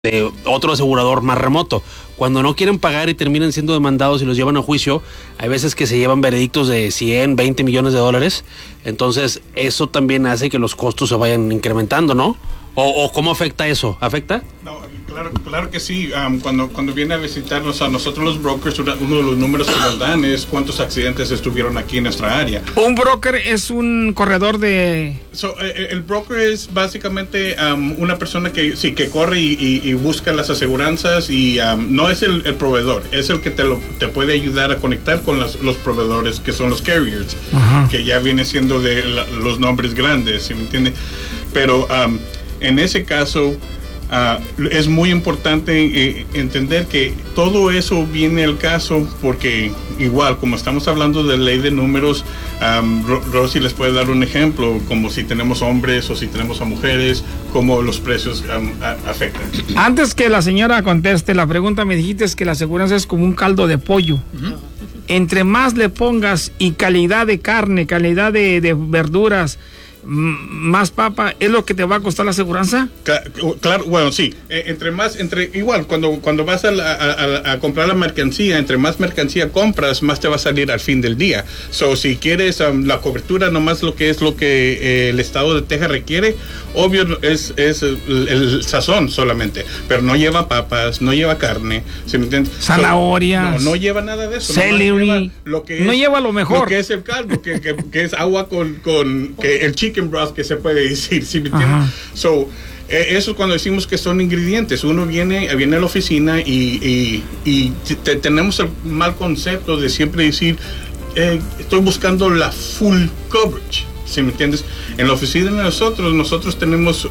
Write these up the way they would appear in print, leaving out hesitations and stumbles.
de otro asegurador más remoto. Cuando no quieren pagar y terminan siendo demandados y los llevan a juicio, hay veces que se llevan veredictos de 100, 20 millones de dólares. Entonces, eso también hace que los costos se vayan incrementando, ¿no? ¿O cómo afecta eso? ¿Afecta? No, claro que sí. Cuando viene a visitarnos a nosotros los brokers, uno de los números que nos dan es cuántos accidentes estuvieron aquí en nuestra área. Un broker es un corredor de... El broker es básicamente una persona que corre y busca las aseguranzas y no es el proveedor, es el que te puede ayudar a conectar con los proveedores que son los carriers, que ya viene siendo de los nombres grandes, ¿sí me entiende? Pero en ese caso es muy importante entender que todo eso viene al caso porque igual como estamos hablando de ley de números, Rosy les puede dar un ejemplo como si tenemos hombres o si tenemos a mujeres, cómo los precios afectan. Antes que la señora conteste la pregunta, me dijiste que la aseguranza es como un caldo de pollo. Entre más le pongas y calidad de carne, calidad de verduras, más papa, ¿es lo que te va a costar la aseguranza? Claro, bueno, sí. Igual, cuando vas a comprar la mercancía, entre más mercancía compras, más te va a salir al fin del día. Si quieres la cobertura, nomás lo que el estado de Texas requiere, obvio es el sazón solamente, pero no lleva papas, no lleva carne, ¿sí me entiendes? Zanahorias. No lleva nada de eso. Celery. No lleva lo mejor. Lo que es el caldo, que es agua con el chicken broth que se puede decir, ¿sí me entiendes? Eso cuando decimos que son ingredientes, uno viene a la oficina y tenemos el mal concepto de siempre decir estoy buscando la full coverage, ¿sí me entiendes? En la oficina de nosotros tenemos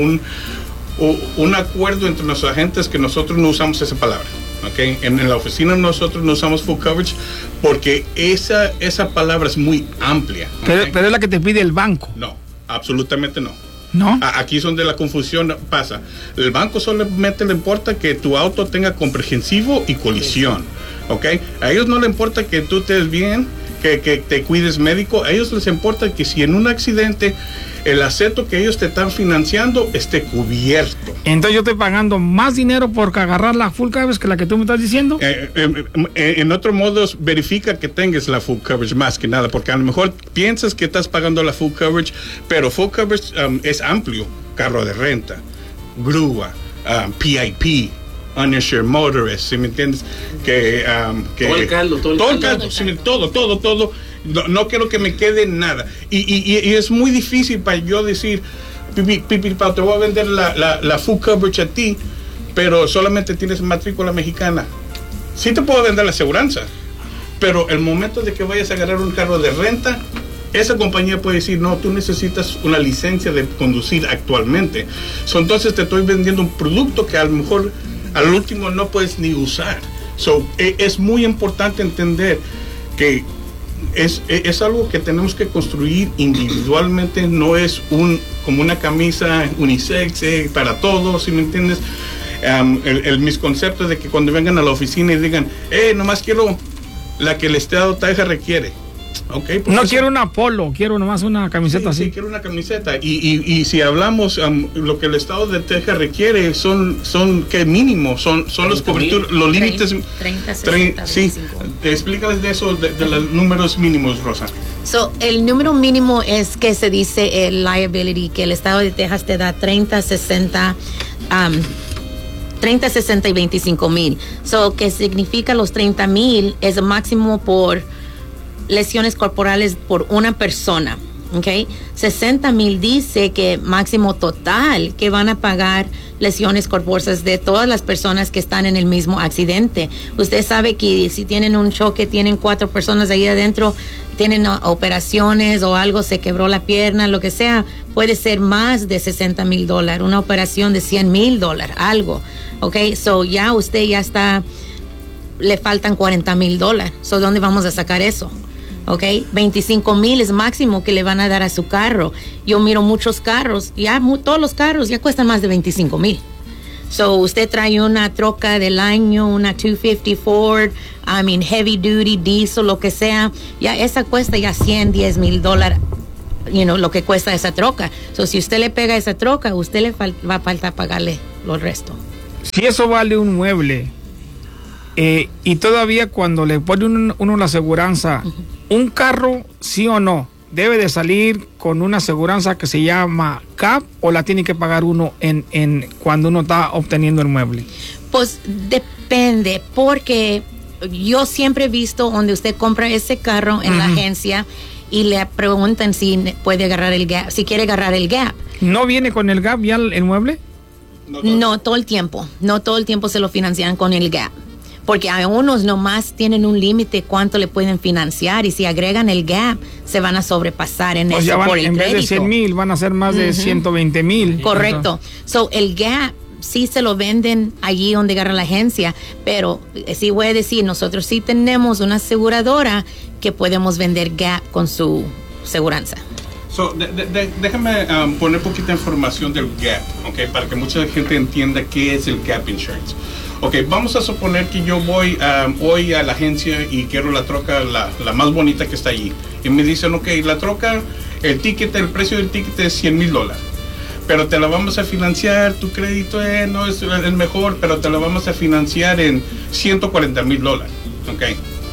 un acuerdo entre nuestros agentes que nosotros no usamos esa palabra. Okay. En la oficina nosotros no usamos full coverage porque esa palabra es muy amplia. Okay. Pero es la que te pide el banco. No, absolutamente no. ¿No? Aquí es donde la confusión pasa. El banco solamente le importa que tu auto tenga comprehensivo y colisión. Okay. A ellos no le importa que tú estés bien, que te cuides médico. A ellos les importa que si en un accidente el aseto que ellos te están financiando esté cubierto. Entonces yo estoy pagando más dinero por agarrar la full coverage que la que tú me estás diciendo. En otro modo, verifica que tengas la full coverage más que nada, porque a lo mejor piensas que estás pagando la full coverage, pero full coverage es amplio. Carro de renta, grúa, PIP, uninsured motorist, ¿sí me entiendes? Todo el caldo, todo. No quiero que me quede nada. Y es muy difícil para yo decir, te voy a vender la full coverage a ti, pero solamente tienes matrícula mexicana. Sí te puedo vender la aseguranza, pero el momento de que vayas a agarrar un carro de renta, esa compañía puede decir, no, tú necesitas una licencia de conducir actualmente. Entonces te estoy vendiendo un producto que a lo mejor al último no puedes ni usar. Es muy importante entender que es algo que tenemos que construir individualmente, no es como una camisa unisex para todos, ¿sí me entiendes? Mis conceptos de que cuando vengan a la oficina y digan, nomás quiero la que el estado de Texas requiere. Okay, pues no quiero una polo, quiero nomás una camiseta así. Sí, quiero una camiseta. Y si hablamos, lo que el estado de Texas requiere son ¿qué mínimo? Son los coberturas, los límites. 30, 60, sí, explícales de eso, de los números mínimos, Rosa. El número mínimo es que se dice el liability, que el estado de Texas te da 30, 60 y 25 mil. Que significa los 30 mil es el máximo por lesiones corporales por una persona, ¿ok? 60 mil dice que máximo total que van a pagar lesiones corporales de todas las personas que están en el mismo accidente. Usted sabe que si tienen un choque, tienen 4 personas ahí adentro, tienen operaciones o algo, se quebró la pierna, lo que sea, puede ser más de $60,000, una operación de $100,000, algo, ¿ok? Ya usted ya está, le faltan $40,000, ¿dónde vamos a sacar eso? ¿Ok? 25,000 es máximo que le van a dar a su carro. Yo miro muchos carros, todos los carros ya cuestan más de 25,000. Usted trae una troca del año, una 250 Ford, heavy duty, diesel, lo que sea, ya esa cuesta ya $110,000, lo que cuesta esa troca. Si usted le pega a esa troca, usted le va a faltar pagarle lo resto. si eso vale un mueble, y todavía cuando le pone uno la aseguranza, un carro, sí o no, debe de salir con una aseguranza que se llama GAP, o la tiene que pagar uno en cuando uno está obteniendo el mueble. Pues depende, porque yo siempre he visto donde usted compra ese carro en la agencia y le preguntan si puede agarrar el GAP, si quiere agarrar el GAP. ¿No viene con el GAP ya el mueble? No todo el tiempo. No todo el tiempo se lo financian con el GAP. Porque a unos nomás tienen un límite cuánto le pueden financiar, y si agregan el GAP se van a sobrepasar en Pues eso ya van, por el en crédito. vez de 100,000 van a ser más de 120,000. Correcto. So, el GAP sí se lo venden allí donde agarra la agencia, pero sí voy a decir, nosotros sí tenemos una aseguradora que podemos vender GAP con su aseguranza. So, déjame poner poquita información del GAP, okay, para que mucha gente entienda qué es el GAP Insurance. Ok, vamos a suponer que yo voy hoy a la agencia y quiero la troca, la más bonita que está allí. Y me dicen, ok, la troca, el precio del ticket es $100,000. Pero te la vamos a financiar, tu crédito no es el mejor, pero te la vamos a financiar en $140,000. Ok.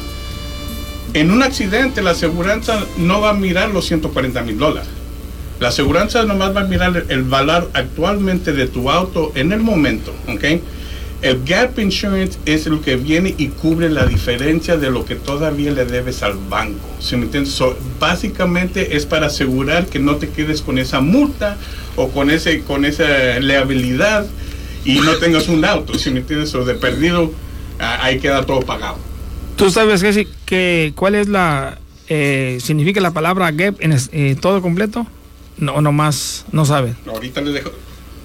En un accidente, la aseguranza no va a mirar los $140,000. La aseguranza nomás va a mirar el valor actualmente de tu auto en el momento, ¿ok? El Gap Insurance es lo que viene y cubre la diferencia de lo que todavía le debes al banco, ¿sí me entiendes? So, básicamente es para asegurar que no te quedes con esa multa o con esa liabilidad y no tengas un auto, ¿sí me entiendes? O de perdido, ahí queda todo pagado. ¿Tú sabes cuál es significa la palabra Gap en todo completo? No, nomás no sabes. Ahorita les dejo.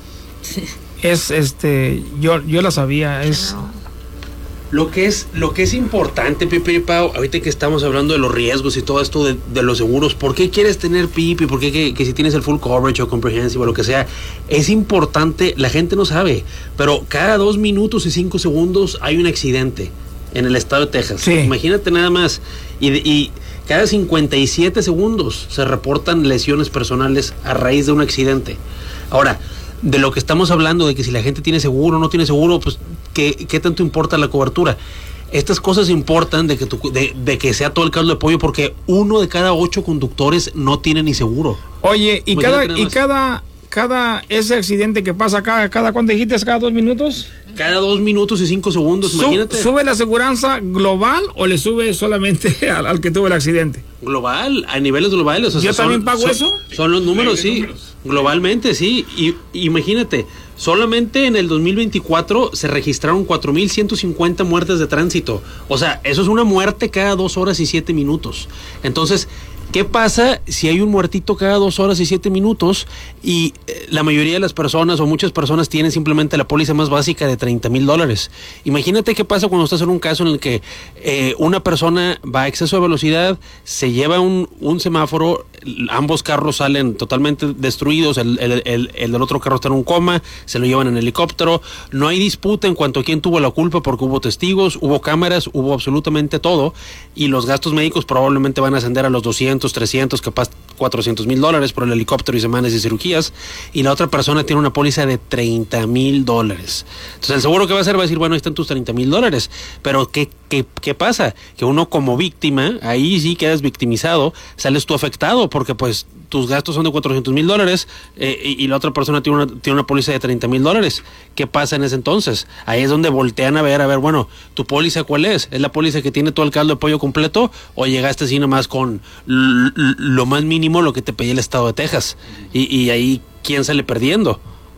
Es yo la sabía, es lo que es importante, Pipe y Pau, ahorita que estamos hablando de los riesgos y todo esto de los seguros, ¿por qué quieres tener PIP y por qué que si tienes el full coverage o comprehensive o lo que sea? Es importante, la gente no sabe, pero cada 2 minutos y 5 segundos hay un accidente en el estado de Texas. Sí. Imagínate nada más, y cada 57 segundos se reportan lesiones personales a raíz de un accidente. Ahora, de lo que estamos hablando, de que si la gente tiene seguro o no tiene seguro, pues ¿qué tanto importa la cobertura? Estas cosas importan de que sea todo el caldo de pollo, porque 1 de cada 8 conductores no tiene ni seguro. Oye, y cada ese accidente que pasa cada ¿cuánto dijiste? ¿Cada 2 minutos? Cada 2 minutos y 5 segundos, imagínate. ¿Sube la aseguranza global o le sube solamente al que tuvo el accidente? Global, a niveles globales. O sea, ¿Yo también pago eso? Son los números, sí. Globalmente, sí. Y imagínate, solamente en el 2024 se registraron 4,150 muertes de tránsito. O sea, eso es una muerte cada 2 horas y 7 minutos. Entonces, ¿qué pasa si hay un muertito cada 2 horas y 7 minutos y la mayoría de las personas o muchas personas tienen simplemente la póliza más básica de $30,000? Imagínate qué pasa cuando estás en un caso en el que una persona va a exceso de velocidad, se lleva un semáforo, ambos carros salen totalmente destruidos, el del otro carro está en un coma, se lo llevan en helicóptero, no hay disputa en cuanto a quién tuvo la culpa porque hubo testigos, hubo cámaras, hubo absolutamente todo, y los gastos médicos probablemente van a ascender a los 200, 300, capaz $400,000 por el helicóptero y semanas de cirugías, y la otra persona tiene una póliza de $30,000. Entonces el seguro que va a hacer va a decir, bueno, ahí están tus $30,000, pero ¿qué pasa? Que uno como víctima, ahí sí quedas victimizado, sales tú afectado, porque pues tus gastos son de $400,000 y la otra persona tiene una póliza de $30,000. ¿Qué pasa en ese entonces? Ahí es donde voltean a ver, bueno, ¿tu póliza cuál es? ¿Es la póliza que tiene todo el caldo de pollo completo o llegaste así nomás con lo más mínimo, lo que te pedía el estado de Texas? Y ahí, ¿quién sale perdiendo?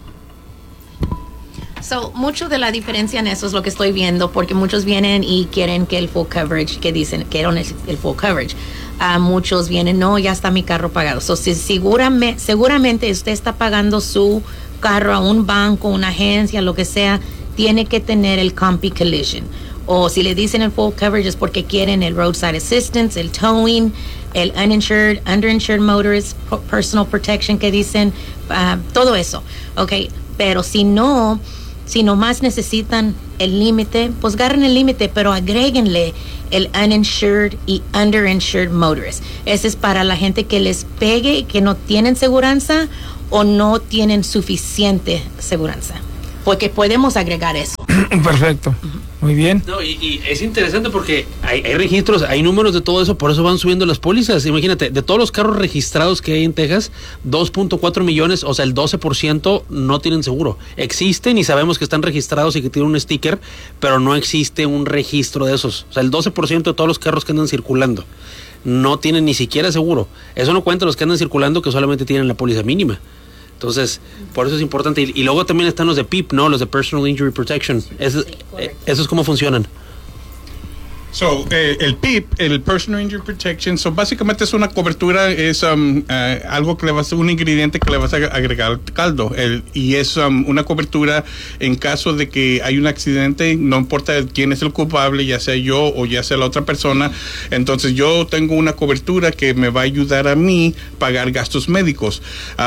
So, mucho de la diferencia en eso es lo que estoy viendo, porque muchos vienen y quieren que el full coverage, que dicen que quieren el full coverage. Muchos vienen, no, ya está mi carro pagado. So, seguramente usted está pagando su carro a un banco, una agencia, lo que sea, tiene que tener el comp collision. O si le dicen el full coverage es porque quieren el roadside assistance, el towing, el uninsured, underinsured motorist, personal protection que dicen, todo eso, ¿ok? Pero si nomás necesitan el límite, pues agarren el límite, pero agréguenle el uninsured y underinsured motorist. Ese es para la gente que les pegue, que no tienen seguranza o no tienen suficiente seguranza. porque podemos agregar eso. Perfecto. Muy bien. No, y es interesante porque hay registros, hay números de todo eso, por eso van subiendo las pólizas. Imagínate, de todos los carros registrados que hay en Texas, 2.4 millones, o sea, el 12% no tienen seguro. Existen y sabemos que están registrados y que tienen un sticker, pero no existe un registro de esos. O sea, el 12% de todos los carros que andan circulando no tienen ni siquiera seguro. Eso no cuenta los que andan circulando que solamente tienen la póliza mínima. Entonces, por eso es importante. Y luego también están los de PIP, ¿no? Los de Personal Injury Protection. ¿Esos cómo funcionan? So, el PIP, el Personal Injury Protection, so básicamente es una cobertura, es algo que le va a ser un ingrediente que le vas a agregar al caldo. Y es una cobertura en caso de que hay un accidente, no importa quién es el culpable, ya sea yo o ya sea la otra persona. Entonces yo tengo una cobertura que me va a ayudar a mí pagar gastos médicos.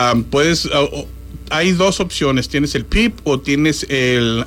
Hay dos opciones, tienes el PIP o tienes el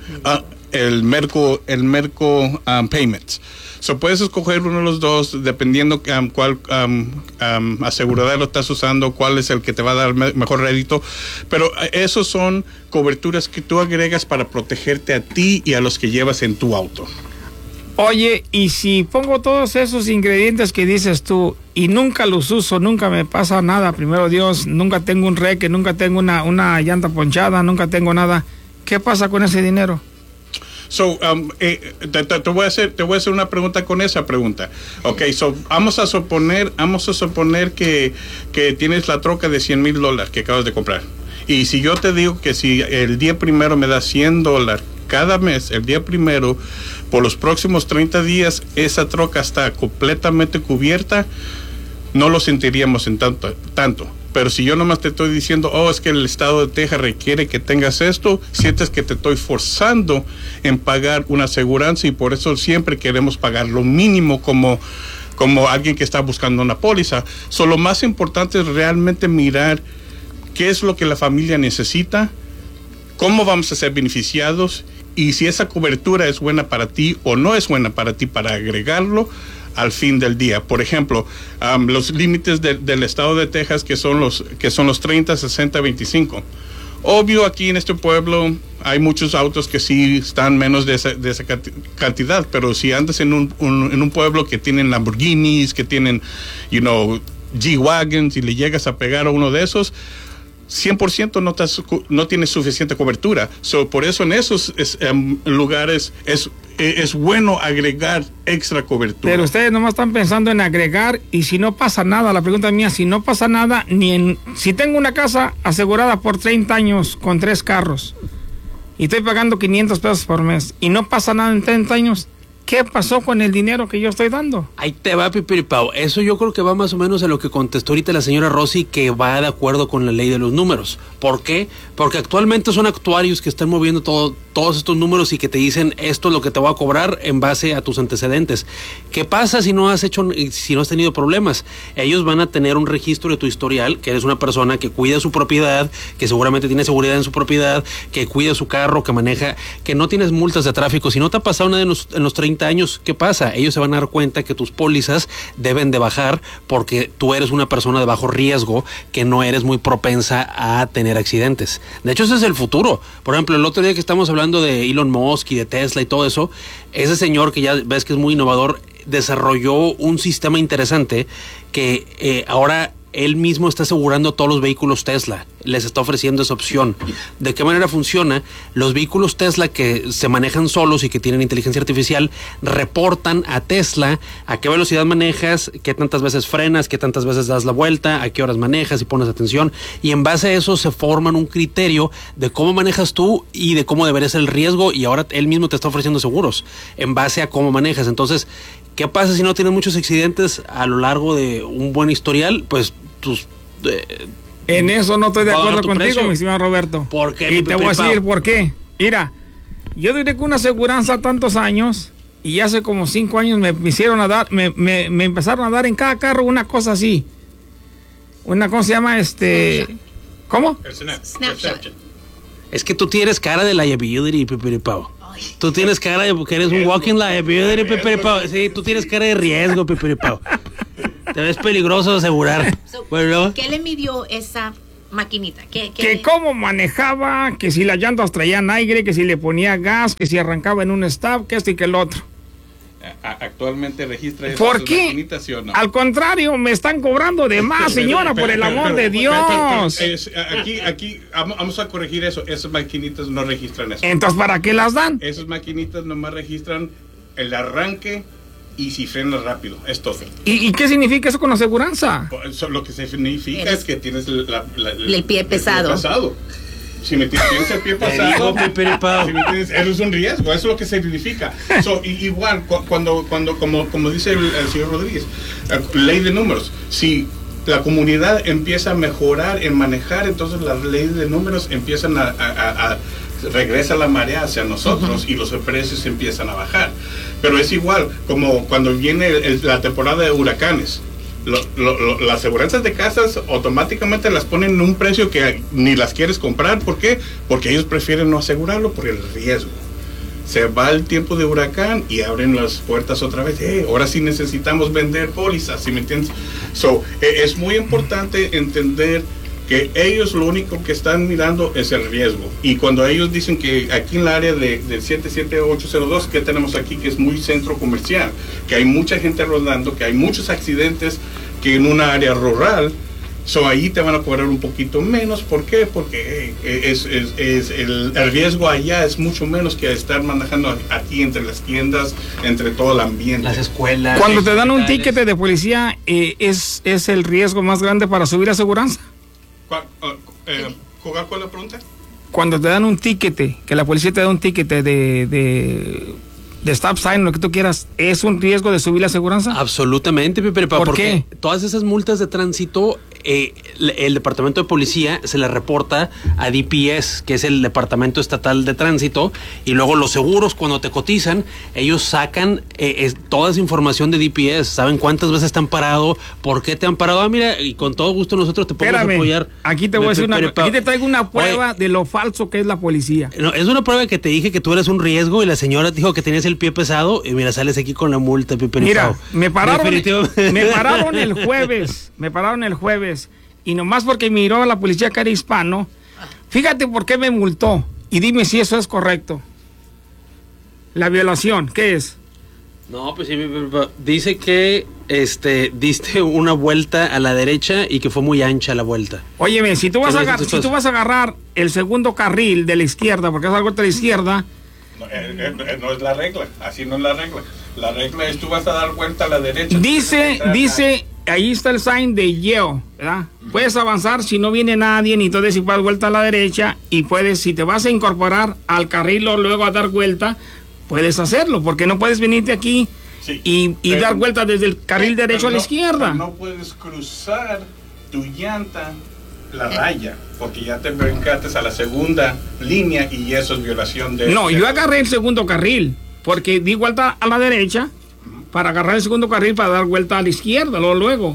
Merco Payments. So puedes escoger uno de los dos dependiendo cuál asegurador estás usando, cuál es el que te va a dar mejor rédito. Pero esos son coberturas que tú agregas para protegerte a ti y a los que llevas en tu auto. Oye, y si pongo todos esos ingredientes que dices tú y nunca los uso, nunca me pasa nada, primero Dios, nunca tengo un reque, nunca tengo una llanta ponchada, nunca tengo nada, ¿qué pasa con ese dinero? So, te voy a hacer una pregunta con esa pregunta. Okay, so vamos a suponer que tienes la troca de $100,000 que acabas de comprar. Y si yo te digo que si el día primero me das $100 cada mes, el día primero, por los próximos 30 días, esa troca está completamente cubierta, no lo sentiríamos en tanto. Pero si yo nomás te estoy diciendo, es que el estado de Texas requiere que tengas esto, sientes que te estoy forzando en pagar una aseguranza y por eso siempre queremos pagar lo mínimo como alguien que está buscando una póliza. Lo más importante es realmente mirar qué es lo que la familia necesita, cómo vamos a ser beneficiados y si esa cobertura es buena para ti o no es buena para ti para agregarlo al fin del día. Por ejemplo, los límites del estado de Texas que son los 30, 60, 25. Obvio, aquí en este pueblo hay muchos autos que sí están menos de esa cantidad, pero si andas en un pueblo que tienen Lamborghinis, que tienen, G-Wagons y le llegas a pegar a uno de esos, 100% no tienes suficiente cobertura. Por eso en esos lugares es bueno agregar extra cobertura. Pero ustedes nomás están pensando en agregar y si no pasa nada, la pregunta mía, si no pasa nada, si tengo una casa asegurada por 30 años con 3 carros y estoy pagando $500 por mes y no pasa nada en 30 años, ¿qué pasó con el dinero que yo estoy dando? Ahí te va, Pipiripao. Eso yo creo que va más o menos a lo que contestó ahorita la señora Rosy, que va de acuerdo con la ley de los números. ¿Por qué? Porque actualmente son actuarios que están moviendo todos estos números y que te dicen esto es lo que te voy a cobrar en base a tus antecedentes. ¿Qué pasa si no has tenido problemas? Ellos van a tener un registro de tu historial, que eres una persona que cuida su propiedad, que seguramente tiene seguridad en su propiedad, que cuida su carro, que maneja, que no tienes multas de tráfico. Si no te ha pasado nada en los 30 años, ¿qué pasa? Ellos se van a dar cuenta que tus pólizas deben de bajar porque tú eres una persona de bajo riesgo, que no eres muy propensa a tener accidentes. De hecho, ese es el futuro. Por ejemplo, el otro día que estamos hablando de Elon Musk y de Tesla y todo eso, ese señor que ya ves que es muy innovador, desarrolló un sistema interesante que ahora él mismo está asegurando todos los vehículos Tesla, les está ofreciendo esa opción. ¿De qué manera funciona? Los vehículos Tesla que se manejan solos y que tienen inteligencia artificial reportan a Tesla a qué velocidad manejas, qué tantas veces frenas, qué tantas veces das la vuelta, a qué horas manejas y pones atención, y en base a eso se forman un criterio de cómo manejas tú y de cómo debería ser el riesgo, y ahora él mismo te está ofreciendo seguros en base a cómo manejas. Entonces, ¿qué pasa si no tienes muchos accidentes a lo largo de un buen historial? Pues en eso no estoy de acuerdo contigo, mi estimado Roberto. ¿Por qué? Y te voy a decir por qué. Mira, yo duré con una aseguranza tantos años y hace como 5 años me empezaron a dar en cada carro una cosa así. Una cosa se llama ¿cómo? Snapshot. Es que tú tienes cara de liability, Pipiripao. Tú tienes cara de que eres un walking liability, Pipiripao. Sí, tú tienes cara de riesgo, Pipiripao. Te ves peligroso de asegurar. Bueno, ¿qué le midió esa maquinita? Que cómo manejaba, que si las llantas traían aire, que si le ponía gas, que si arrancaba en un stop, que esto y que el otro. Actualmente registra esas ¿Por qué? maquinitas, ¿sí o no? Al contrario, me están cobrando de más, señora, por el amor de Dios. Aquí vamos a corregir eso. Esas maquinitas no registran eso. Entonces, ¿para qué las dan? Esas maquinitas nomás registran el arranque y si frena rápido. Es todo. ¿Y qué significa eso con la aseguranza? Eso, lo que significa es que tienes el pie pesado. Si me tienes el pie pasado, eso es un riesgo, eso es lo que significa. Igual, como dice el señor Rodríguez, ley de números, si la comunidad empieza a mejorar en manejar, entonces las leyes de números empiezan regresa la marea hacia nosotros y los precios empiezan a bajar. Pero es igual, como cuando viene la temporada de huracanes. Las aseguranzas de casas automáticamente las ponen en un precio que ni las quieres comprar. ¿Por qué? Porque ellos prefieren no asegurarlo por el riesgo. Se va el tiempo de huracán y abren las puertas otra vez. Ahora sí necesitamos vender pólizas, ¿sí me entiendes? Es muy importante entender que ellos lo único que están mirando es el riesgo. Y cuando ellos dicen que aquí en el área del 77802, que tenemos aquí, que es muy centro comercial, que hay mucha gente rodando, que hay muchos accidentes, que en una área rural, ahí te van a cobrar un poquito menos. ¿Por qué? Porque el riesgo allá es mucho menos que estar manejando aquí entre las tiendas, entre todo el ambiente. Las escuelas. Cuando te dan un ticket de policía, ¿es el riesgo más grande para subir aseguranza? ¿Cuál es la pregunta? Cuando te dan un ticket, que la policía te da un ticket de stop sign, lo que tú quieras, ¿es un riesgo de subir la aseguranza? Absolutamente, Pepe. ¿Por qué? Todas esas multas de tránsito, el Departamento de Policía se le reporta a DPS, que es el Departamento Estatal de Tránsito, y luego los seguros, cuando te cotizan, ellos sacan toda esa información de DPS, saben cuántas veces te han parado, por qué te han parado. Mira, y con todo gusto nosotros te podemos apoyar. Aquí te voy a decir aquí te traigo una prueba de lo falso que es la policía. No, es una prueba que te dije que tú eres un riesgo y la señora dijo que tenías el pie pesado y mira, sales aquí con la multa, Pepe. Mira, me pararon el jueves y nomás porque miró a la policía que era hispano, fíjate por qué me multó y dime si eso es correcto. La violación, ¿qué es? No, pues sí, dice que diste una vuelta a la derecha y que fue muy ancha la vuelta. Óyeme, si tú vas a agarrar el segundo carril de la izquierda, porque es algo de la izquierda. No es la regla, así no es la regla. La regla es tú vas a dar vuelta a la derecha. Dice, ahí está el sign de Yale, ¿verdad? Puedes avanzar si no viene nadie, y entonces si vas vuelta a la derecha, y puedes, si te vas a incorporar al carril o luego a dar vuelta, puedes hacerlo, porque no puedes venirte aquí y dar vuelta desde el carril derecho a la izquierda. No puedes cruzar tu llanta la raya, porque ya te brincaste a la segunda línea y eso es violación de... No, yo agarré el segundo carril, porque di vuelta a la derecha para agarrar el segundo carril para dar vuelta a la izquierda, luego.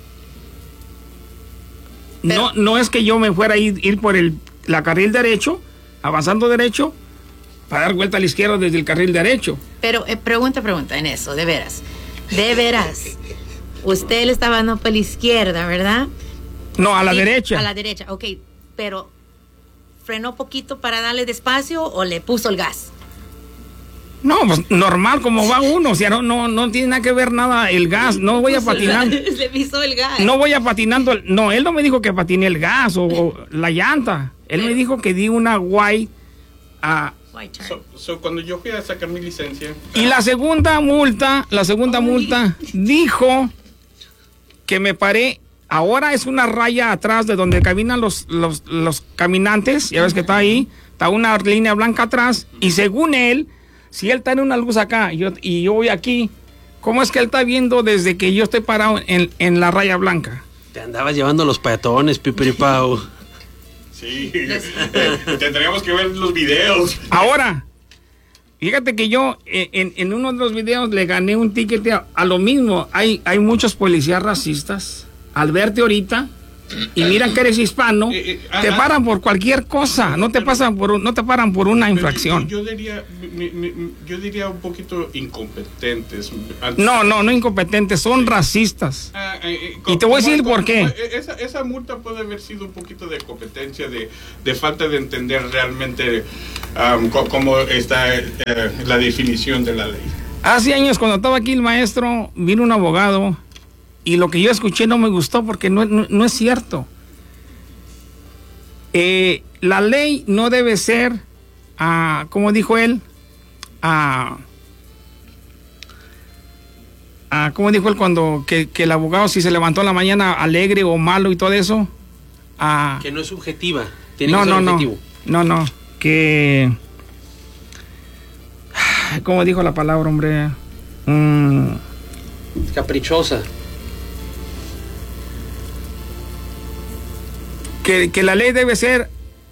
No es que yo me fuera a ir por la carril derecho, avanzando derecho, para dar vuelta a la izquierda desde el carril derecho. Pero pregunta en eso, de veras. Usted le estaba dando por la izquierda, ¿verdad? No, a la derecha. A la derecha, ok. Pero, ¿frenó poquito para darle despacio o le puso el gas? No, pues normal, como va uno. O sea, no tiene nada que ver nada el gas. No voy a patinar. Le pisó el gas. No voy a patinando. No, él no me dijo que patiné el gas o la llanta. Él me dijo que di una white a... Cuando yo fui a sacar mi licencia... Y la segunda multa dijo que me paré. Ahora es una raya atrás de donde caminan los caminantes. Ya ves que está ahí. Está una línea blanca atrás. Y según él, si él está en una luz acá y yo voy aquí, ¿cómo es que él está viendo desde que yo estoy parado en la raya blanca? Te andabas llevando los peatones, Pipiripao. Sí, tendríamos que ver los videos. Ahora, fíjate que yo en uno de los videos le gané un ticket a lo mismo. Hay muchos policías racistas. Al verte ahorita, y miran que eres hispano, te paran por cualquier cosa, no te paran por una infracción. Yo diría un poquito incompetentes. No incompetentes, son racistas. Y te voy a decir por qué. Esa multa puede haber sido un poquito de competencia, de falta de entender realmente cómo está la definición de la ley. Hace años, cuando estaba aquí el maestro, vino un abogado y lo que yo escuché no me gustó porque no es cierto. La ley no debe ser, como dijo él, como dijo él cuando que el abogado, si se levantó en la mañana alegre o malo y todo eso, que no es subjetiva, tiene que ser objetivo. No, que... ¿Cómo dijo la palabra, hombre? Caprichosa. Que la ley debe ser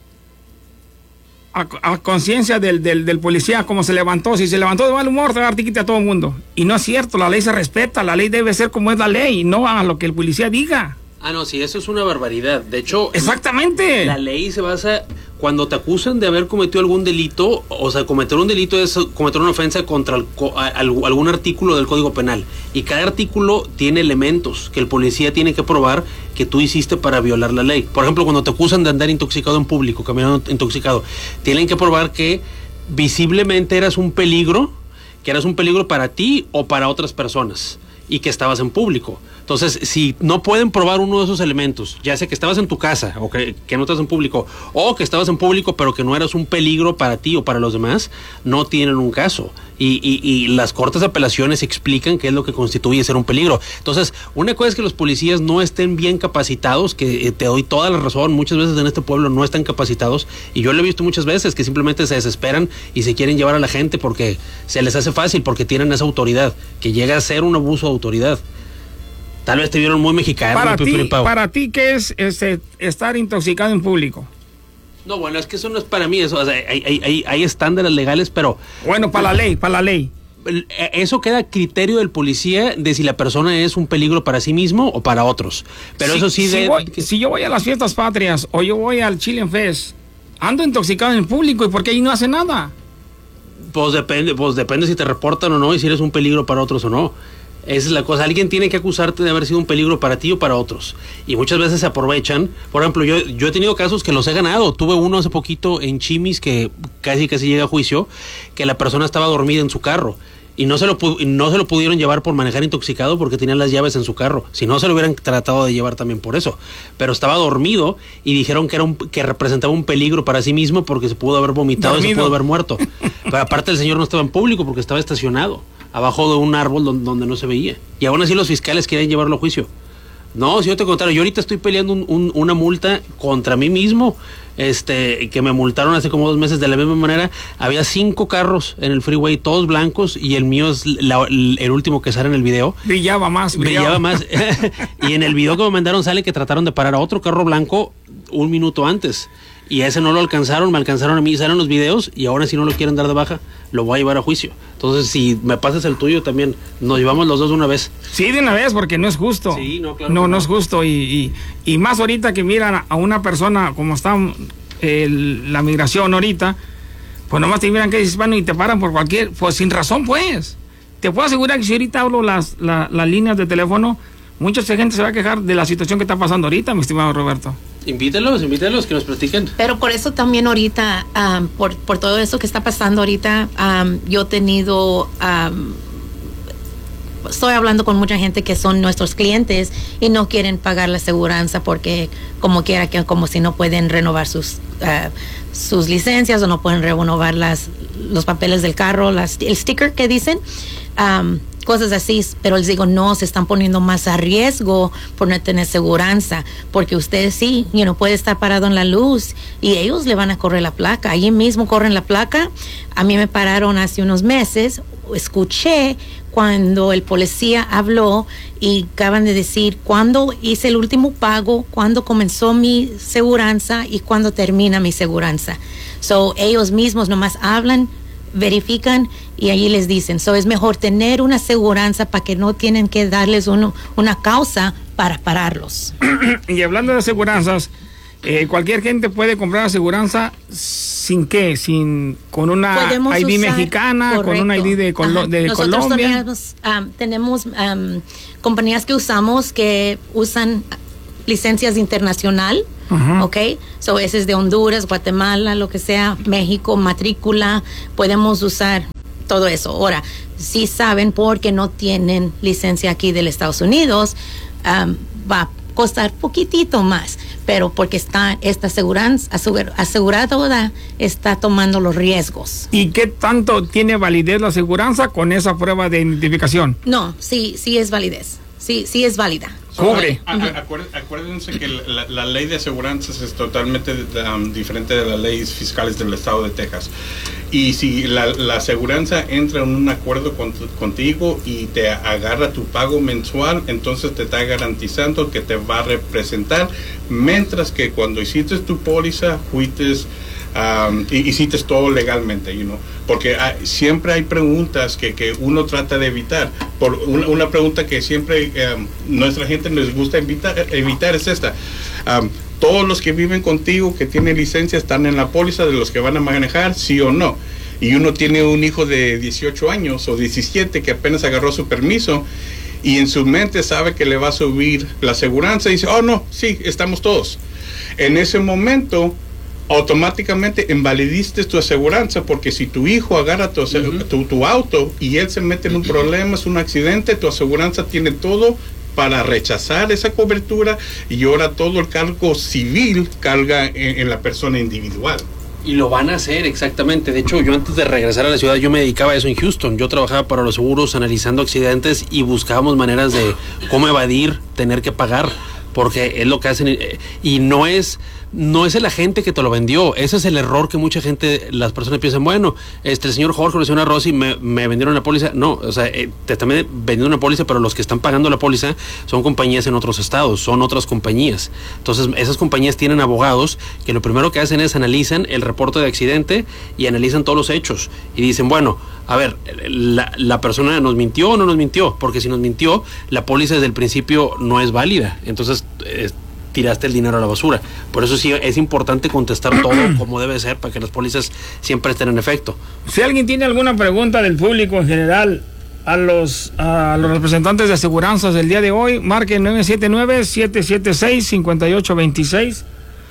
a conciencia del policía, como se levantó. Si se levantó de mal humor, te va a dar tiquete a todo el mundo. Y no es cierto, la ley se respeta, la ley debe ser como es la ley, no a lo que el policía diga. No, sí, eso es una barbaridad. De hecho, exactamente. La ley se basa cuando te acusan de haber cometido algún delito, o sea, cometer un delito es cometer una ofensa contra algún artículo del Código Penal. Y cada artículo tiene elementos que el policía tiene que probar que tú hiciste para violar la ley. Por ejemplo, cuando te acusan de andar intoxicado en público, caminando intoxicado, tienen que probar que visiblemente eras un peligro, para ti o para otras personas, y que estabas en público. Entonces, si no pueden probar uno de esos elementos, ya sea que estabas en tu casa o que no estás en público, o que estabas en público pero que no eras un peligro para ti o para los demás, no tienen un caso. Y las cortes de apelaciones explican qué es lo que constituye ser un peligro. Entonces, una cosa es que los policías no estén bien capacitados, que te doy toda la razón, muchas veces en este pueblo no están capacitados, y yo lo he visto muchas veces, que simplemente se desesperan y se quieren llevar a la gente porque se les hace fácil, porque tienen esa autoridad, que llega a ser un abuso de autoridad. Tal vez te vieron muy mexicano. Para ti, ¿qué es estar intoxicado en público? No, bueno, es que eso no es para mí. Eso, o sea, hay estándares legales, pero... Bueno, para la ley. Eso queda a criterio del policía de si la persona es un peligro para sí mismo o para otros. Pero eso sí... Si yo voy a las fiestas patrias o yo voy al Chilean Fest, ando intoxicado en público, ¿y por qué ahí no hace nada? Pues depende si te reportan o no y si eres un peligro para otros o no. Esa es la cosa. Alguien tiene que acusarte de haber sido un peligro para ti o para otros. Y muchas veces se aprovechan. Por ejemplo, yo he tenido casos que los he ganado. Tuve uno hace poquito en Chimis que casi llega a juicio, que la persona estaba dormida en su carro. Y no se lo pudieron llevar por manejar intoxicado porque tenían las llaves en su carro. Si no, se lo hubieran tratado de llevar también por eso. Pero estaba dormido y dijeron que representaba un peligro para sí mismo porque se pudo haber vomitado y se pudo haber muerto. Pero aparte el señor no estaba en público porque estaba estacionado abajo de un árbol donde no se veía. Y aún así los fiscales querían llevarlo a juicio. No, si yo te contara, yo ahorita estoy peleando una multa contra mí mismo, que me multaron hace como 2 meses de la misma manera. Había 5 carros en el freeway, todos blancos, y el mío es el último que sale en el video. Brillaba más. Y en el video que me mandaron sale que trataron de parar a otro carro blanco 1 minuto antes. Y a ese no lo alcanzaron, me alcanzaron a mí, salen los videos y ahora si no lo quieren dar de baja, lo voy a llevar a juicio. Entonces, si me pasas el tuyo también, nos llevamos los dos de una vez. Sí, de una vez, porque no es justo. Sí, no, claro. No es justo. Y más ahorita que miran a una persona como está la migración ahorita, pues nomás te miran que es hispano y te paran por pues sin razón, pues. Te puedo asegurar que si ahorita hablo las líneas de teléfono, mucha gente se va a quejar de la situación que está pasando ahorita, mi estimado Roberto. Invítalos que nos platiquen. Pero por eso también ahorita, por todo eso que está pasando ahorita, yo he tenido, estoy hablando con mucha gente que son nuestros clientes y no quieren pagar la aseguranza porque como si no pueden renovar sus licencias o no pueden renovar los papeles del carro, el sticker que dicen. Cosas así, pero les digo, no, se están poniendo más a riesgo por no tener seguranza, porque ustedes sí, puede estar parado en la luz y ellos le van a correr la placa, allí mismo corren la placa. A mí me pararon hace unos meses, escuché cuando el policía habló y acaban de decir cuándo hice el último pago, cuándo comenzó mi seguranza y cuándo termina mi seguranza. So, ellos mismos nomás hablan, verifican y ahí les dicen, es mejor tener una aseguranza para que no tienen que darles una causa para pararlos. Y hablando de aseguranzas, cualquier gente puede comprar aseguranza con una Podemos ID usar, mexicana, correcto, con una ID de Nosotros Colombia. tenemos compañías que usamos que usan licencias internacional, ¿ok? Ese es de Honduras, Guatemala, lo que sea, México, matrícula, podemos usar todo eso. Ahora, si saben porque no tienen licencia aquí de los Estados Unidos, va a costar poquitito más, pero porque esta aseguranza aseguradora está tomando los riesgos. ¿Y qué tanto tiene validez la aseguranza con esa prueba de identificación? No, sí es validez. Sí es válida. Cubre. Acuérdense que la ley de aseguranzas es totalmente diferente de las leyes fiscales del estado de Texas. Y si la aseguranza entra en un acuerdo contigo y te agarra tu pago mensual, entonces te está garantizando que te va a representar, mientras que cuando hiciste tu póliza, hiciste todo legalmente, porque siempre hay preguntas que uno trata de evitar. Por una pregunta que siempre nuestra gente les gusta evitar es esta. Todos los que viven contigo, que tienen licencia, están en la póliza de los que van a manejar, sí o no. Y uno tiene un hijo de 18 años o 17 que apenas agarró su permiso y en su mente sabe que le va a subir la aseguranza y dice, oh no, sí, estamos todos. En ese momento automáticamente invalidiste tu aseguranza, porque si tu hijo agarra tu auto y él se mete en un problema, es un accidente, tu aseguranza tiene todo para rechazar esa cobertura y ahora todo el cargo civil carga en la persona individual. Y lo van a hacer, exactamente. De hecho, yo antes de regresar a la ciudad, yo me dedicaba a eso en Houston. Yo trabajaba para los seguros analizando accidentes y buscábamos maneras de cómo evadir tener que pagar, porque es lo que hacen. Y no es el agente que te lo vendió. Ese es el error que mucha gente, las personas piensan, bueno, el señor Jorge o la señora Rosy me vendieron la póliza. No, o sea, te están vendiendo una póliza, pero los que están pagando la póliza son compañías en otros estados, son otras compañías. Entonces, esas compañías tienen abogados que lo primero que hacen es analizan el reporte de accidente y analizan todos los hechos. Y dicen, bueno, a ver, la persona nos mintió o no nos mintió, porque si nos mintió, la póliza desde el principio no es válida. Entonces, tiraste el dinero a la basura. Por eso sí es importante contestar todo como debe ser para que las pólizas siempre estén en efecto. Si alguien tiene alguna pregunta del público en general a los representantes de aseguranzas del día de hoy, marquen 979-776-5826.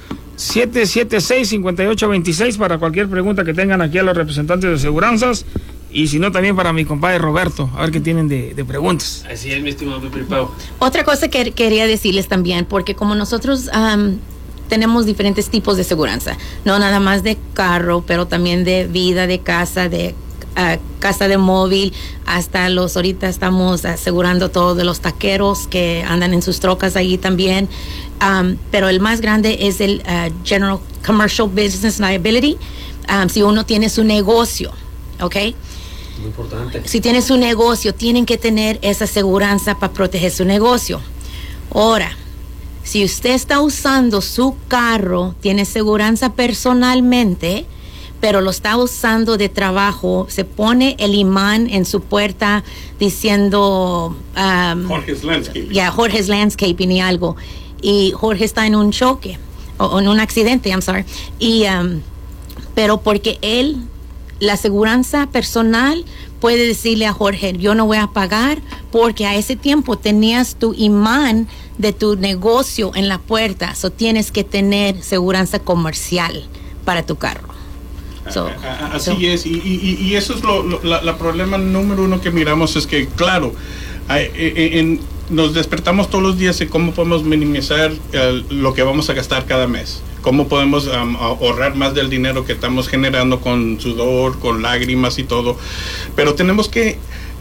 776-5826 para cualquier pregunta que tengan aquí a los representantes de aseguranzas, y si no también para mi compadre Roberto, a ver qué tienen de preguntas. Así es, mi estimado Pepe Pau. Otra cosa que quería decirles también, porque como nosotros tenemos diferentes tipos de aseguranza, no nada más de carro, pero también de vida, de casa, de casa de móvil, hasta ahorita estamos asegurando todo de los taqueros que andan en sus trocas ahí también, pero el más grande es el General Commercial Business Liability. Si uno tiene su negocio, ¿ok? Muy importante. Si tienes un negocio, tienen que tener esa aseguranza para proteger su negocio. Ahora, si usted está usando su carro, tiene aseguranza personalmente, pero lo está usando de trabajo, se pone el imán en su puerta diciendo Jorge's Landscaping. Jorge's Landscaping y algo, y Jorge está en un choque o en un accidente, y pero porque la aseguranza personal puede decirle a Jorge, yo no voy a pagar porque a ese tiempo tenías tu imán de tu negocio en la puerta, tienes que tener aseguranza comercial para tu carro. Así es, y eso es la problema número uno que miramos, es que claro, nos despertamos todos los días de cómo podemos minimizar lo que vamos a gastar cada mes, cómo podemos ahorrar más del dinero que estamos generando con sudor, con lágrimas y todo, pero tenemos que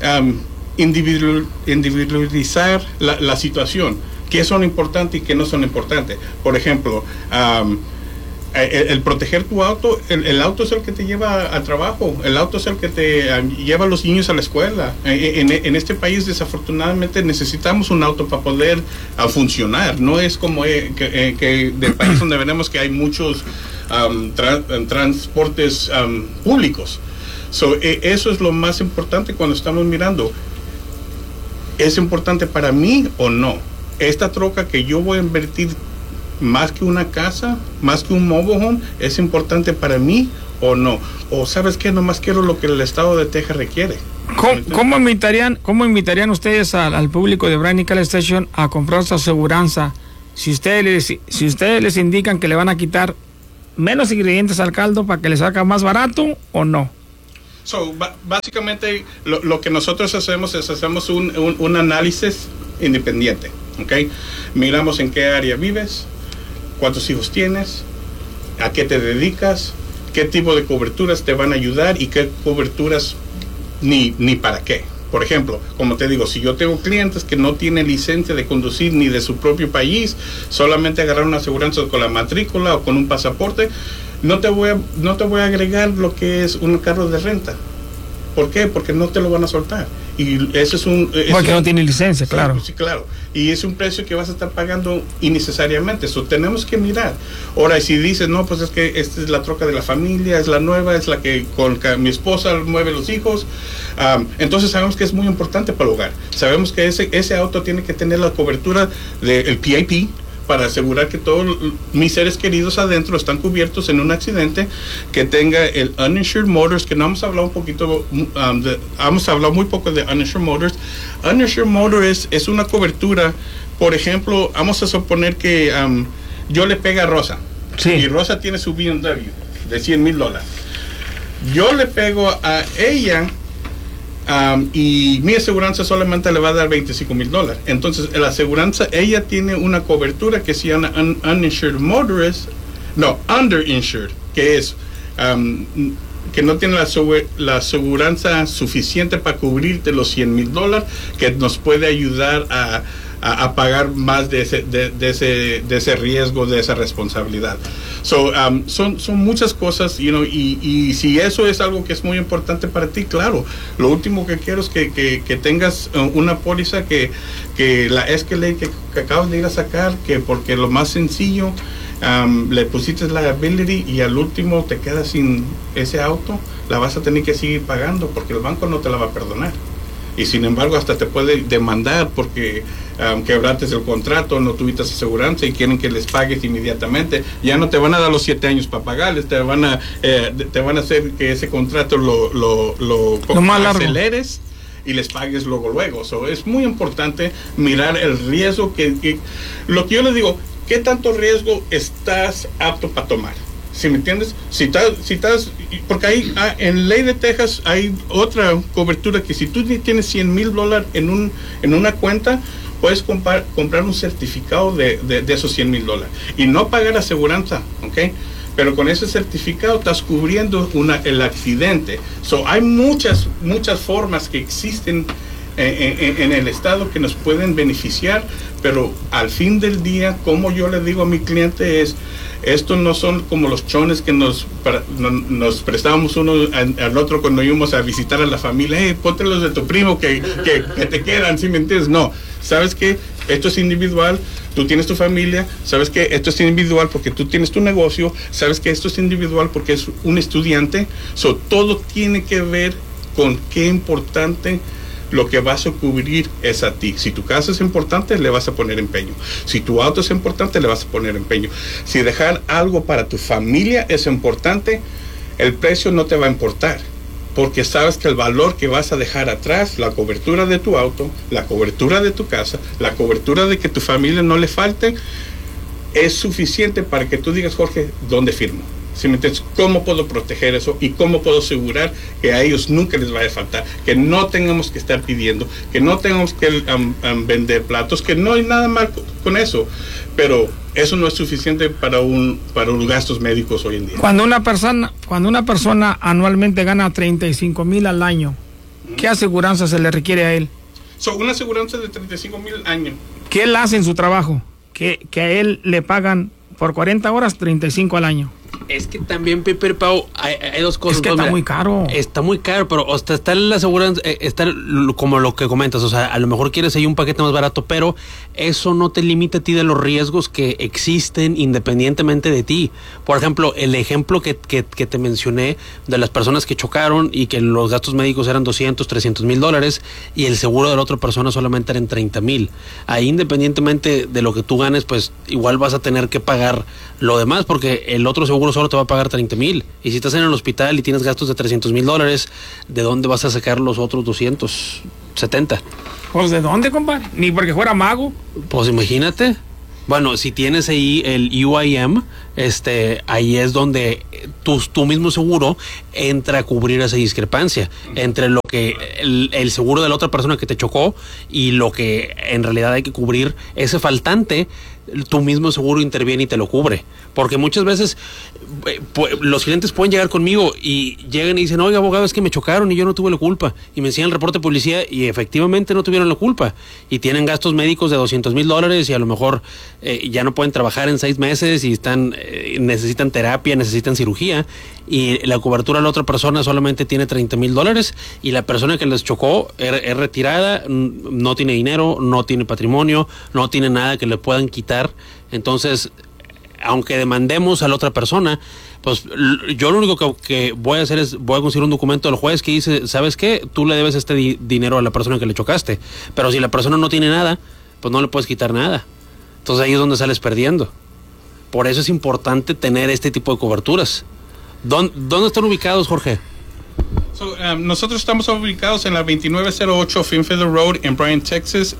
individualizar la situación, qué son importantes y qué no son importantes. Por ejemplo, el proteger tu auto, el auto es el que te lleva al trabajo, el auto es el que te lleva a los niños a la escuela. En este país desafortunadamente necesitamos un auto para poder funcionar. No es como que del país donde veremos que hay muchos transportes públicos. So, eso es lo más importante cuando estamos mirando. ¿Es importante para mí o no? Esta troca que yo voy a invertir más que una casa, más que un mobile home, ¿es importante para mí o no? O ¿sabes qué? Nomás quiero lo que el estado de Texas requiere. ¿Cómo invitarían ustedes al público de Brand New Car Station a comprar su aseguranza si ustedes les indican que le van a quitar menos ingredientes al caldo para que les salga más barato o no? So, básicamente lo que nosotros hacemos es un análisis independiente, ¿ok? Miramos en qué área vives, cuántos hijos tienes, a qué te dedicas, qué tipo de coberturas te van a ayudar y qué coberturas ni para qué. Por ejemplo, como te digo, si yo tengo clientes que no tienen licencia de conducir ni de su propio país, solamente agarrar una aseguranza con la matrícula o con un pasaporte, no te voy a agregar lo que es un carro de renta. ¿Por qué? Porque no te lo van a soltar. Y ese es porque no tiene licencia, claro. Sí, claro. Y es un precio que vas a estar pagando innecesariamente. Eso tenemos que mirar. Ahora, si dices, no, pues es que esta es la troca de la familia, es la nueva, es la que con mi esposa mueve los hijos, entonces sabemos que es muy importante para el hogar. Sabemos que ese auto tiene que tener la cobertura del PIP, para asegurar que todos mis seres queridos adentro están cubiertos en un accidente, que tenga el uninsured motors, que no hemos hablado un poquito, hemos hablado muy poco de uninsured motors. Uninsured motor es una cobertura, por ejemplo, vamos a suponer que yo le pego a Rosa, sí, y Rosa tiene su BMW de $100,000. Yo le pego a ella, y mi aseguranza solamente le va a dar $25,000. Entonces, la aseguranza, ella tiene una cobertura que se llama uninsured motorist, no, underinsured, que es que no tiene la aseguranza suficiente para cubrirte los $100,000, que nos puede ayudar a pagar más de ese riesgo, de esa responsabilidad. So, son muchas cosas, y si eso es algo que es muy importante para ti, claro, lo último que quiero es que tengas una póliza que la Escalade que acabas de ir a sacar, que porque lo más sencillo, le pusiste liability y al último te quedas sin ese auto, la vas a tener que seguir pagando porque el banco no te la va a perdonar. Y sin embargo hasta te puede demandar porque quebraste el contrato, no tuviste aseguranza y quieren que les pagues inmediatamente. Ya no te van a dar los 7 años para pagarles, te van a hacer que ese contrato lo aceleres y les pagues luego. So, es muy importante mirar el riesgo lo que yo les digo, ¿qué tanto riesgo estás apto para tomar? ¿Sí me entiendes? Si estás, porque ahí en ley de Texas hay otra cobertura que si tú tienes $100,000 en una cuenta, puedes comprar un certificado de esos $100,000 y no pagar aseguranza, ¿ok? Pero con ese certificado estás cubriendo el accidente. So, hay muchas formas que existen en el estado que nos pueden beneficiar, pero al fin del día, como yo le digo a mi cliente, estos no son como los chones que nos prestábamos uno al otro cuando íbamos a visitar a la familia. Hey, ponte los de tu primo que te quedan, ¿sí me entiendes? No, ¿sabes qué? Esto es individual, tú tienes tu familia, ¿sabes qué? Esto es individual porque tú tienes tu negocio, ¿sabes qué? Esto es individual porque es un estudiante. So, todo tiene que ver con qué importante lo que vas a cubrir es a ti. Si tu casa es importante, le vas a poner empeño. Si tu auto es importante, le vas a poner empeño. Si dejar algo para tu familia es importante, el precio no te va a importar, porque sabes que el valor que vas a dejar atrás, la cobertura de tu auto, la cobertura de tu casa, la cobertura de que tu familia no le falte, es suficiente para que tú digas, Jorge, ¿dónde firmo? ¿Sí me entiendes? ¿Cómo puedo proteger eso? ¿Y cómo puedo asegurar que a ellos nunca les vaya a faltar? Que no tengamos que estar pidiendo, que no tengamos que vender platos, que no hay nada mal con eso. Pero eso no es suficiente para los gastos médicos hoy en día. Cuando una persona anualmente gana $35,000 al año, ¿qué aseguranza se le requiere a él? Una aseguranza de $35,000 al año. ¿Qué él hace en su trabajo? Que a él le pagan por 40 horas $35 al año. Es que también, Pepe Pau, hay dos cosas. Es que pues, está mira, muy caro. Está muy caro, pero hasta está la aseguranza, está como lo que comentas, o sea, a lo mejor quieres ahí un paquete más barato, pero eso no te limita a ti de los riesgos que existen independientemente de ti. Por ejemplo, el ejemplo que te mencioné de las personas que chocaron y que los gastos médicos eran $200,000-$300,000 y el seguro de la otra persona solamente eran $30,000. Ahí, independientemente de lo que tú ganes, pues igual vas a tener que pagar lo demás, porque el otro seguro solo te va a pagar $30,000. Y si estás en el hospital y tienes gastos de $300,000, ¿de dónde vas a sacar los otros 270? Pues, ¿de dónde, compadre? Ni porque fuera mago. Pues imagínate. Bueno, si tienes ahí el UIM, ahí es donde tu mismo seguro entra a cubrir esa discrepancia entre lo que el seguro de la otra persona que te chocó y lo que en realidad hay que cubrir, ese faltante. Tu mismo seguro interviene y te lo cubre, porque muchas veces los clientes pueden llegar conmigo y llegan y dicen: oiga, abogado, es que me chocaron y yo no tuve la culpa, y me enseñan el reporte de policía y efectivamente no tuvieron la culpa y tienen gastos médicos de $200,000 y a lo mejor ya no pueden trabajar en 6 meses y necesitan terapia, necesitan cirugía, y la cobertura de la otra persona solamente tiene $30,000 y la persona que les chocó es retirada, no tiene dinero, no tiene patrimonio, no tiene nada que le puedan quitar. Entonces, aunque demandemos a la otra persona, pues yo lo único que voy a hacer es voy a conseguir un documento del juez que dice: ¿sabes qué? Tú le debes dinero a la persona que le chocaste, pero si la persona no tiene nada, pues no le puedes quitar nada. Entonces ahí es donde sales perdiendo. Por eso es importante tener este tipo de coberturas. ¿Dónde están ubicados, Jorge? Nosotros estamos ubicados en la 2908 Finfield Road en Bryan, Texas,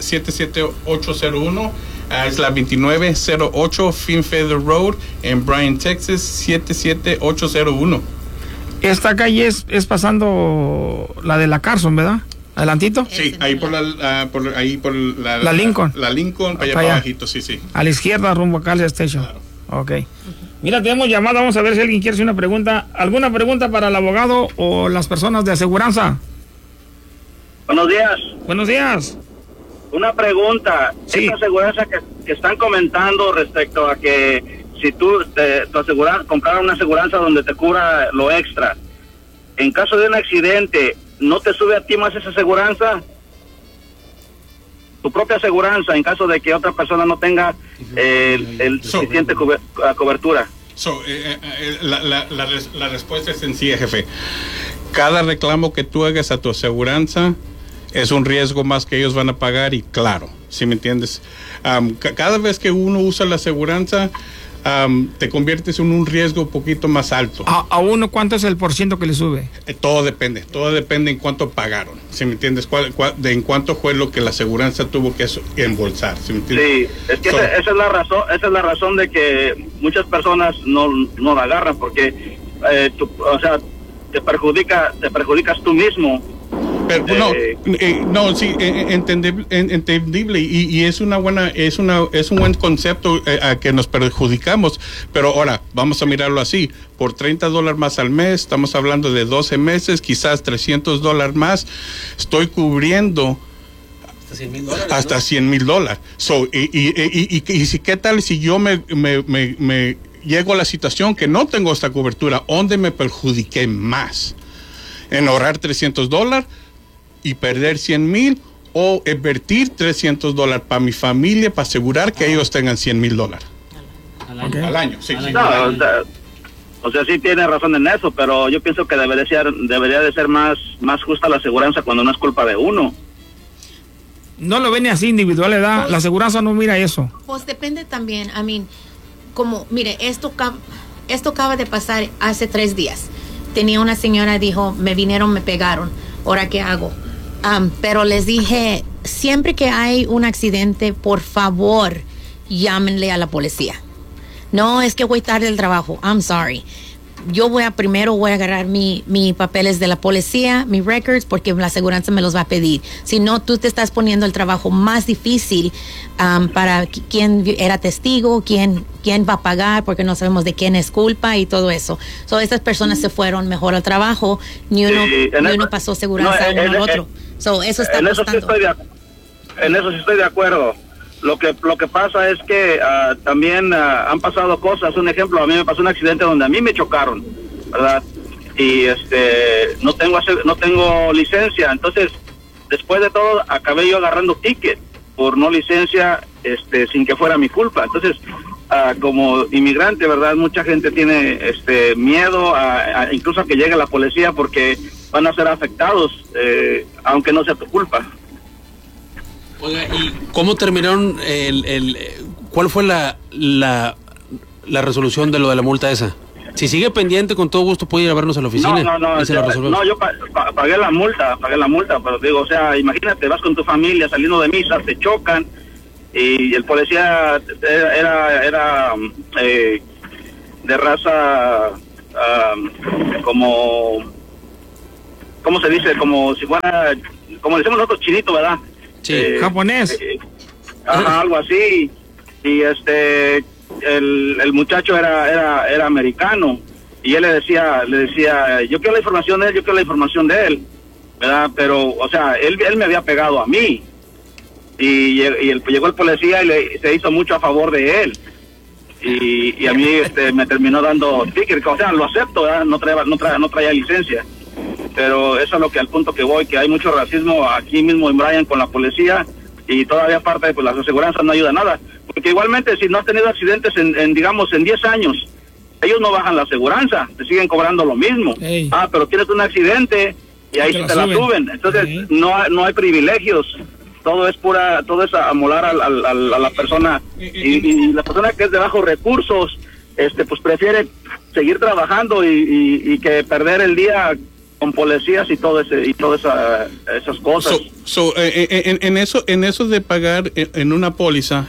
77801. Es la 2908 Finfield Road en Bryan, Texas, 77801. Esta calle es pasando la de la Carson, ¿verdad? Adelantito. Sí, ahí por la Lincoln. La Lincoln, para allá para abajito, sí. A la izquierda, rumbo a Cal Station. Claro. Ok. Mira, tenemos llamada, vamos a ver si alguien quiere hacer una pregunta. ¿Alguna pregunta para el abogado o las personas de aseguranza? Buenos días. Buenos días. Una pregunta. Sí. Esta aseguranza que están comentando respecto a que si tú comprar una aseguranza donde te cubra lo extra, en caso de un accidente, ¿no te sube a ti más esa aseguranza? Tu propia aseguranza, en caso de que otra persona no tenga el suficiente cobertura. La respuesta es sencilla, jefe. Cada reclamo que tú hagas a tu aseguranza es un riesgo más que ellos van a pagar, y claro, ¿sí me entiendes? Cada vez que uno usa la aseguranza, te conviertes en un riesgo un poquito más alto. ¿A uno cuánto es el % que le sube? Todo depende en cuánto pagaron, ¿sí me entiendes? En cuánto fue lo que la aseguranza tuvo que embolsar, ¿sí me entiendes? Sí, es que esa es la razón de que muchas personas no la agarran, porque te perjudicas tú mismo. Pero sí, entendible, y es un buen concepto a que nos perjudicamos, pero ahora vamos a mirarlo así: por $30 más al mes, estamos hablando de 12 meses, quizás $300 más, estoy cubriendo hasta $100,000. Y ¿qué tal si yo me llego a la situación que no tengo esta cobertura? ¿Dónde me perjudiqué más? ¿En ahorrar $300 y perder $100,000, o invertir $300 para mi familia, para asegurar que ellos tengan $100,000 al año? Sí. O sea, sí tiene razón en eso, pero yo pienso que debería de ser más justa la aseguranza cuando no es culpa de uno. No lo ven así individual, ¿verdad? La aseguranza no mira eso. Pues depende también. Como, mire, esto acaba de pasar hace 3 días. Tenía una señora, dijo: me pegaron, ¿ahora qué hago? Pero les dije: siempre que hay un accidente, por favor, llámenle a la policía. No, es que voy tarde al trabajo. I'm sorry. Yo primero voy a agarrar mis papeles de la policía, mis records, porque la aseguranza me los va a pedir. Si no, tú te estás poniendo el trabajo más difícil para quién era testigo, quién va a pagar, porque no sabemos de quién es culpa y todo eso. Estas personas se fueron mejor al trabajo, ni uno pasó aseguranza uno al otro. Eso está costando. En eso sí estoy de acuerdo. Lo que pasa es que también han pasado cosas. Un ejemplo, a mí me pasó un accidente donde a mí me chocaron, ¿verdad? Y no tengo licencia. Entonces, después de todo, acabé yo agarrando ticket por no licencia, sin que fuera mi culpa. Entonces, como inmigrante, ¿verdad? Mucha gente tiene miedo incluso a que llegue la policía porque van a ser afectados, aunque no sea tu culpa. Oiga, ¿y cómo terminaron cuál fue la resolución de lo de la multa esa? Si sigue pendiente, con todo gusto puede ir a vernos a la oficina. No, yo pagué la multa, pero digo, o sea, imagínate, vas con tu familia saliendo de misa, te chocan, y el policía era de raza como, ¿cómo se dice? Como si fuera, como decimos nosotros, chinito, ¿verdad? Sí, japonés. Algo así. Y el muchacho era americano, y él le decía, yo quiero la información de él, ¿verdad? Pero, o sea, él me había pegado a mí, y llegó el policía y se hizo mucho a favor de él, y a mí me terminó dando ticket. O sea, lo acepto, ¿verdad? No traía licencia, pero eso es al punto que voy, que hay mucho racismo aquí mismo en Bryan con la policía, y todavía aparte, pues las aseguranzas no ayudan nada, porque igualmente si no has tenido accidentes en 10 años, ellos no bajan la aseguranza, te siguen cobrando lo mismo. Ey. Pero tienes un accidente y ahí sí te la suben. Entonces no hay privilegios, todo es amolar a la persona, y la persona que es de bajos recursos, pues prefiere seguir trabajando y que perder el día con policías y todas esas cosas. En eso de pagar en una póliza,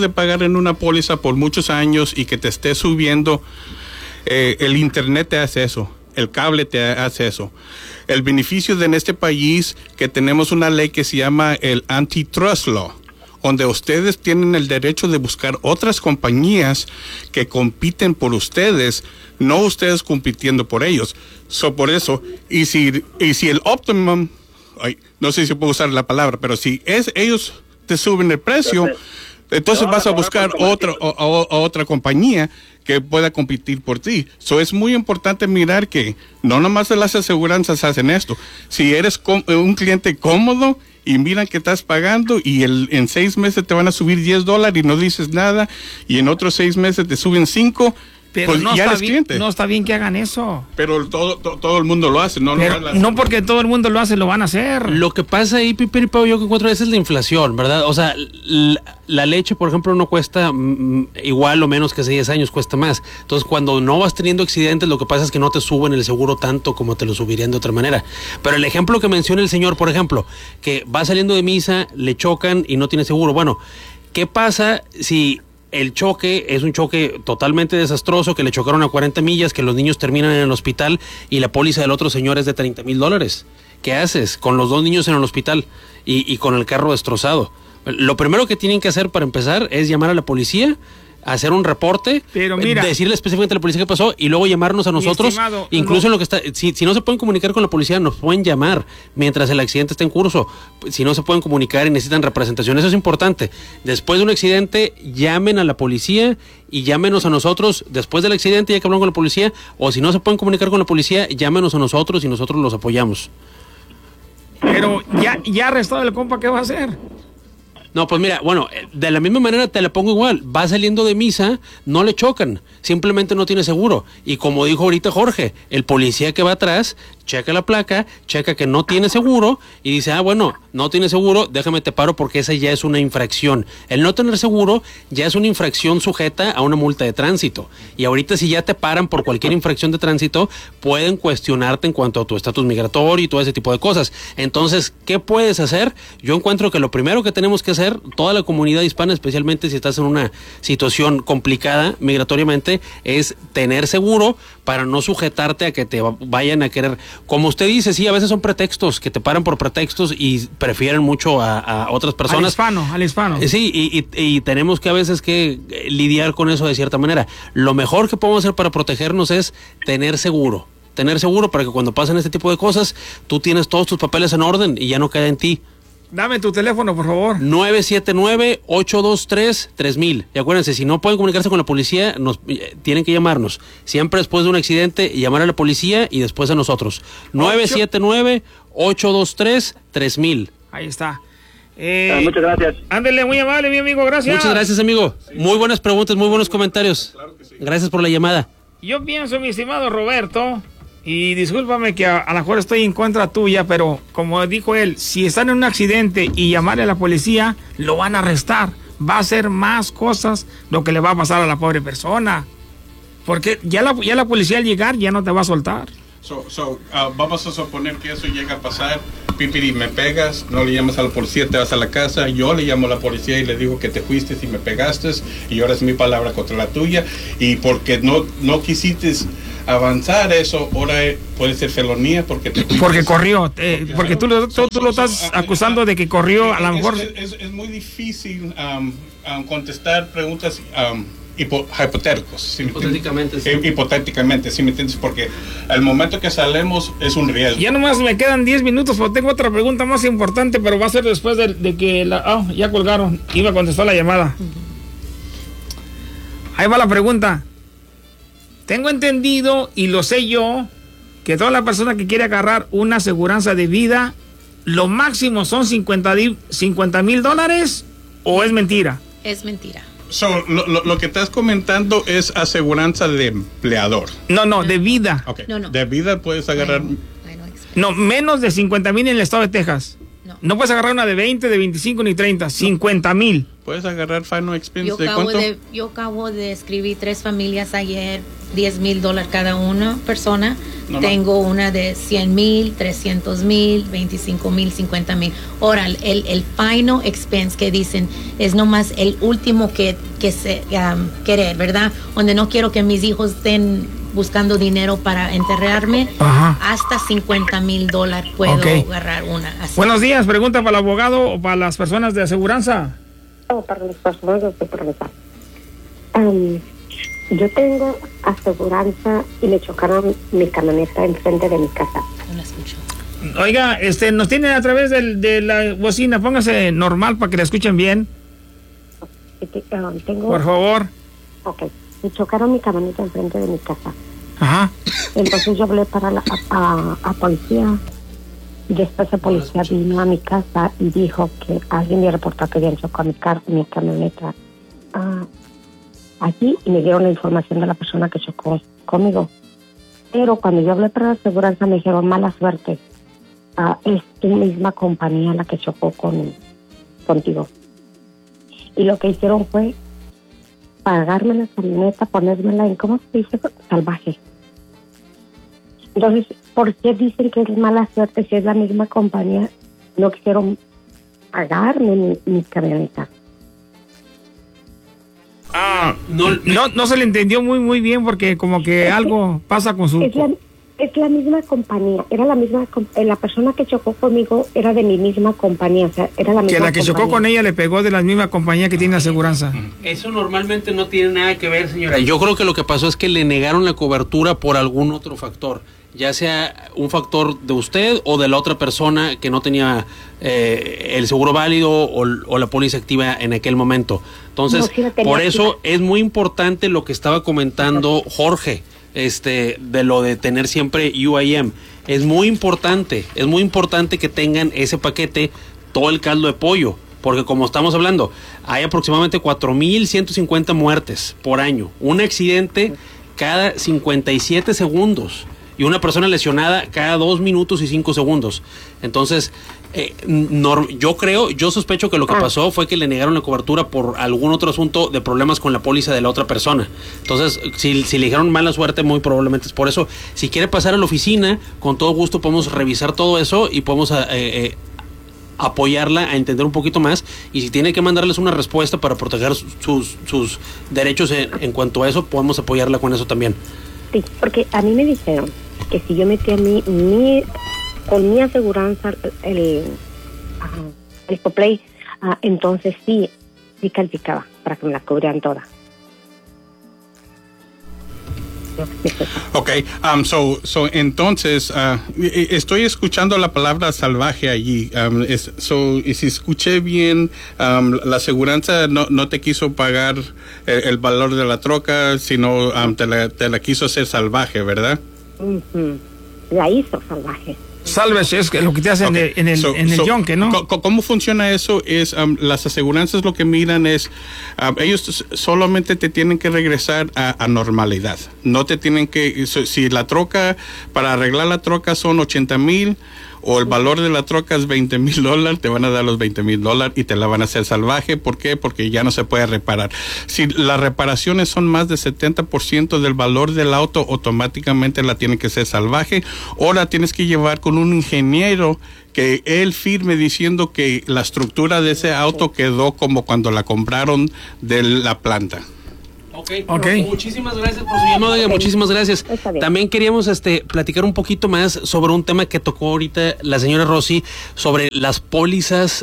por muchos años y que te esté subiendo, el internet te hace eso, el cable te hace eso. El beneficio en este país, que tenemos una ley que se llama el Antitrust Law, donde ustedes tienen el derecho de buscar otras compañías que compiten por ustedes, no ustedes compitiendo por ellos. Por eso, y si el optimum, no sé si puedo usar la palabra, pero si ellos te suben el precio, entonces vas a buscar otra compañía que pueda competir por ti. Es muy importante mirar que no nomás las aseguranzas hacen esto. Si eres un cliente cómodo y miran que estás pagando, y en 6 meses te van a subir $10 y no dices nada, y en otros 6 meses te suben 5, pero pues no ya eres bien, cliente. no está bien que hagan eso. Pero todo el mundo lo hace, no porque todo el mundo lo hace, lo van a hacer. Lo que pasa ahí, Piper y Pau, yo que encuentro es la inflación, ¿verdad? O sea, la leche, por ejemplo, no cuesta igual o menos que hace 10 años, cuesta más. Entonces, cuando no vas teniendo accidentes, lo que pasa es que no te suben el seguro tanto como te lo subirían de otra manera. Pero el ejemplo que menciona el señor, por ejemplo, que va saliendo de misa, le chocan y no tiene seguro. Bueno, ¿qué pasa si el choque es un choque totalmente desastroso, que le chocaron a 40 millas, que los niños terminan en el hospital y la póliza del otro señor es de $30,000? ¿Qué haces con los 2 niños en el hospital y con el carro destrozado? Lo primero que tienen que hacer para empezar es llamar a la policía, hacer un reporte, pero mira, decirle específicamente a la policía qué pasó y luego llamarnos a nosotros, incluso en lo que está, si no se pueden comunicar con la policía, nos pueden llamar mientras el accidente está en curso. Si no se pueden comunicar y necesitan representación, eso es importante. Después de un accidente, llamen a la policía y llámenos a nosotros después del accidente, ya que hablan con la policía, o si no se pueden comunicar con la policía, llámenos a nosotros y nosotros los apoyamos. Pero ya arrestado el compa, ¿qué va a hacer? No, pues mira, bueno, de la misma manera te la pongo igual. Va saliendo de misa, no le chocan, simplemente no tiene seguro. Y como dijo ahorita Jorge, el policía que va atrás checa la placa, checa que no tiene seguro y dice, bueno, no tiene seguro, déjame te paro porque esa ya es una infracción. El no tener seguro ya es una infracción sujeta a una multa de tránsito. Y ahorita si ya te paran por cualquier infracción de tránsito, pueden cuestionarte en cuanto a tu estatus migratorio y todo ese tipo de cosas. Entonces, ¿qué puedes hacer? Yo encuentro que lo primero que tenemos que hacer, toda la comunidad hispana, especialmente si estás en una situación complicada migratoriamente, es tener seguro para no sujetarte a que te vayan a querer. Como usted dice, sí, a veces son pretextos, que te paran por pretextos y prefieren mucho a otras personas. Al hispano. Sí, y tenemos que a veces que lidiar con eso de cierta manera. Lo mejor que podemos hacer para protegernos es tener seguro para que cuando pasen este tipo de cosas, tú tienes todos tus papeles en orden y ya no queda en ti. Dame tu teléfono, por favor. 979-823-3000. Y acuérdense, si no pueden comunicarse con la policía, tienen que llamarnos. Siempre después de un accidente, llamar a la policía y después a nosotros. 979-823-3000. Ahí está. Muchas gracias. Ándele, muy amable, mi amigo, gracias. Muchas gracias, amigo. Muy buenas preguntas, muy buenos comentarios. Claro que sí. Gracias por la llamada. Yo pienso, mi estimado Roberto, y discúlpame que a lo mejor estoy en contra tuya, pero como dijo él, si están en un accidente y llamarle a la policía, lo van a arrestar. Va a hacer más cosas lo que le va a pasar a la pobre persona. Porque ya la policía al llegar ya no te va a soltar. Vamos a suponer que eso llega a pasar. Pipiri, me pegas, no le llamas a la policía, te vas a la casa, yo le llamo a la policía y le digo que te fuiste y me pegaste y ahora es mi palabra contra la tuya y porque no quisiste avanzar eso, ahora puede ser felonía porque te fuiste. Porque corrió, porque tú lo estás acusando de que corrió, a lo mejor. Es muy difícil contestar preguntas hipotéticos. ¿Sí? Hipotéticamente, sí. Hipotéticamente, ¿sí me entiendes? Porque al momento que salemos es un riesgo. Ya nomás me quedan 10 minutos, pero tengo otra pregunta más importante, pero va a ser después de que ya colgaron. Iba a contestar la llamada. Ahí va la pregunta. Tengo entendido, y lo sé yo, que toda la persona que quiere agarrar una aseguranza de vida, lo máximo son $50,000, ¿o es mentira? Es mentira. Lo que estás comentando es aseguranza de empleador. No, de vida. Okay. No. De vida puedes agarrar. No, menos de 50,000 en el estado de Texas. No puedes agarrar una de 20, de 25 ni 30, 50,000. Puedes agarrar final expense de cuánto. Yo acabo de escribir 3 familias ayer, $10,000 cada una persona. Tengo una de 100,000, 300,000, 25,000, 50,000. Ahora, el final expense que dicen es nomás el último que se querer, ¿verdad? Donde no quiero que mis hijos estén buscando dinero para enterrarme. Ajá. Hasta $50,000 puedo agarrar una. Así. Buenos días, pregunta para el abogado o para las personas de aseguranza. Para las personas de aseguranza. Yo tengo aseguranza y me chocaron mi camioneta enfrente de mi casa. No la escucho. Oiga, nos tienen a través de la bocina. Póngase normal para que la escuchen bien. Por favor. Ok. Me chocaron mi camioneta enfrente de mi casa. Ajá. Entonces yo hablé para a policía. Después la policía vino a mi casa y dijo que alguien me reportó que habían chocado mi camioneta allí, y me dieron la información de la persona que chocó conmigo. Pero cuando yo hablé para la aseguranza me dijeron, mala suerte, es tu misma compañía la que chocó contigo. Y lo que hicieron fue pagarme la camioneta, ponérmela en, ¿cómo se dice? Salvaje. Entonces, ¿por qué dicen que es mala suerte si es la misma compañía? No quisieron pagarme mi camioneta. No se le entendió muy bien porque como que algo pasa con su... Es la misma compañía, era la misma, la persona que chocó conmigo era de mi misma compañía, o sea, era la misma. Que la que chocó con ella le pegó de la misma compañía que tiene aseguranza. Eso normalmente no tiene nada que ver, señora. Yo creo que lo que pasó es que le negaron la cobertura por algún otro factor, ya sea un factor de usted o de la otra persona que no tenía el seguro válido o la póliza activa en aquel momento. Entonces, por eso es muy importante lo que estaba comentando Jorge. De lo de tener siempre UIM. Es muy importante que tengan ese paquete, todo el caldo de pollo, porque como estamos hablando, hay aproximadamente 4,150 muertes por año, un accidente cada 57 segundos y una persona lesionada cada 2 minutos y 5 segundos. Entonces, yo sospecho que lo que pasó fue que le negaron la cobertura por algún otro asunto de problemas con la póliza de la otra persona. Entonces, si le dijeron mala suerte, muy probablemente es por eso. Si quiere pasar a la oficina, con todo gusto podemos revisar todo eso y podemos apoyarla a entender un poquito más, y si tiene que mandarles una respuesta para proteger sus derechos en cuanto a eso, podemos apoyarla con eso también. Sí, porque a mí me dijeron que si yo metía con mi aseguranza el coplay, entonces sí calificaba para que me la cubrieran toda. Ok, entonces, estoy escuchando la palabra salvaje allí. Y si escuché bien, la aseguranza no te quiso pagar el valor de la troca, sino te la quiso hacer salvaje, ¿verdad? La hizo salvaje. Salvage es lo que te hacen en el yonque, ¿no? ¿Cómo funciona eso? Es las aseguranzas lo que miran es ellos solamente te tienen que regresar a normalidad. No te tienen que, si la troca, para arreglar la troca son 80,000 o el valor de la troca es $20,000, te van a dar los $20,000 y te la van a hacer salvaje. ¿Por qué? Porque ya no se puede reparar. Si las reparaciones son más del 70% del valor del auto, automáticamente la tienen que ser salvaje, o la tienes que llevar con un ingeniero que él firme diciendo que la estructura de ese auto quedó como cuando la compraron de la planta. Okay. Muchísimas gracias por su llamada, muchísimas gracias. También queríamos platicar un poquito más sobre un tema que tocó ahorita la señora Rosy, sobre las pólizas,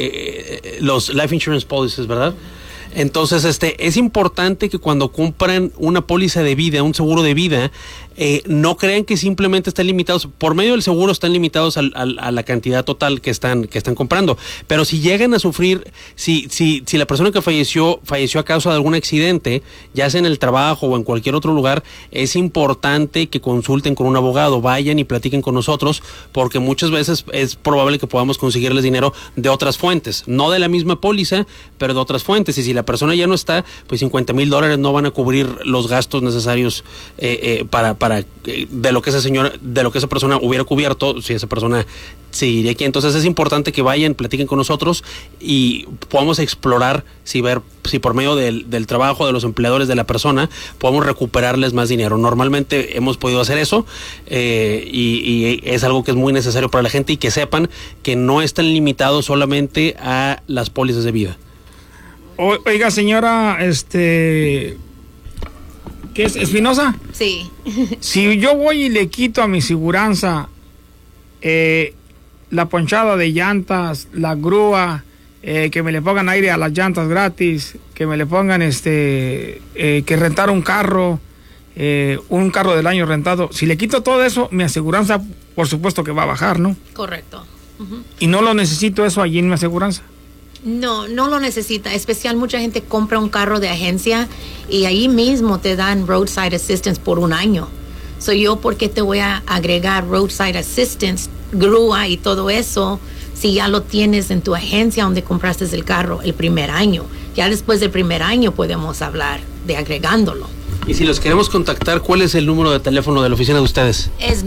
los life insurance policies, ¿verdad? Entonces, es importante que cuando compran una póliza de vida, un seguro de vida, no crean que simplemente están limitados, por medio del seguro están limitados a la cantidad total que están comprando. Pero si llegan a sufrir, si la persona que falleció a causa de algún accidente, ya sea en el trabajo o en cualquier otro lugar, es importante que consulten con un abogado, vayan y platiquen con nosotros, porque muchas veces es probable que podamos conseguirles dinero de otras fuentes, no de la misma póliza, pero de otras fuentes. Y si la persona ya no está, pues $50,000 no van a cubrir los gastos necesarios para de lo que esa persona hubiera cubierto si esa persona seguiría aquí. Entonces es importante que vayan, platiquen con nosotros y podamos explorar si por medio del trabajo de los empleadores de la persona podemos recuperarles más dinero. Normalmente hemos podido hacer eso y es algo que es muy necesario para la gente, y que sepan que no están limitados solamente a las pólizas de vida. Oiga, señora, ¿qué es? ¿Espinosa? Sí. Si yo voy y le quito a mi seguranza la ponchada de llantas, la grúa, que me le pongan aire a las llantas gratis, que me le pongan que rentar un carro del año rentado, si le quito todo eso, mi aseguranza por supuesto que va a bajar, ¿no? Correcto. Uh-huh. Y no lo necesito eso allí en mi aseguranza. No lo necesita. Especial mucha gente compra un carro de agencia y ahí mismo te dan roadside assistance por un año. Yo, ¿por qué te voy a agregar roadside assistance, grúa y todo eso si ya lo tienes en tu agencia donde compraste el carro el primer año? Ya después del primer año podemos hablar de agregándolo. Y si los queremos contactar, ¿cuál es el número de teléfono de la oficina de ustedes? Es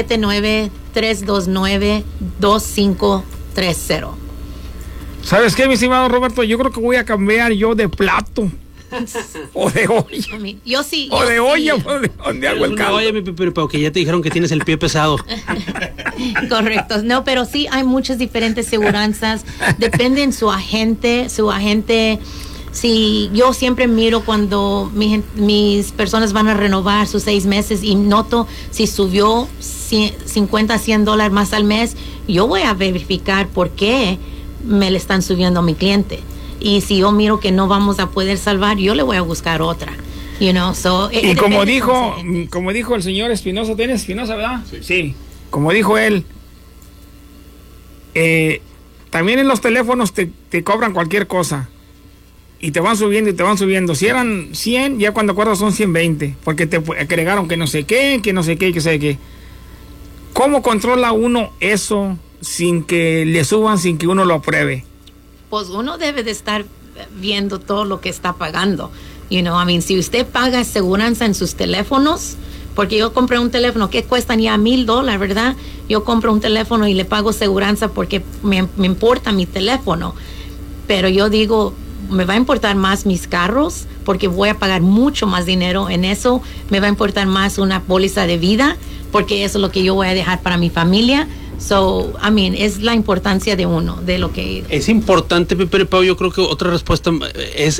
979-329-2530. ¿Sabes qué, mi estimado Roberto? Yo creo que voy a cambiar yo de plato. O de olla. Yo sí. O de olla, donde hago el caldo. Oye, pero que ya te dijeron que tienes el pie pesado. Correcto. No, pero sí hay muchas diferentes seguranzas. Depende en su agente. Si yo siempre miro cuando mis personas van a renovar sus 6 meses y noto si subió $50 a $100 más al mes, yo voy a verificar por qué me le están subiendo a mi cliente. Y si yo miro que no vamos a poder salvar, yo le voy a buscar otra. Y como dijo el señor Espinosa, ¿tienes Espinosa, verdad? Sí. Como dijo él, también en los teléfonos te cobran cualquier cosa. Y te van subiendo y te van subiendo. Si eran 100, ya cuando acuerdas son 120. Porque te agregaron que no sé qué, que sé qué. ¿Cómo controla uno eso sin que le suban, sin que uno lo apruebe? Pues uno debe de estar viendo todo lo que está pagando. Si usted paga aseguranza en sus teléfonos, porque yo compré un teléfono que cuestan ya $1,000, ¿verdad? Yo compro un teléfono y le pago aseguranza porque me importa mi teléfono. Pero yo digo, me va a importar más mis carros porque voy a pagar mucho más dinero en eso. Me va a importar más una póliza de vida porque eso es lo que yo voy a dejar para mi familia. Es la importancia de uno, de lo que... Es importante, Pepe Pau, yo creo que otra respuesta es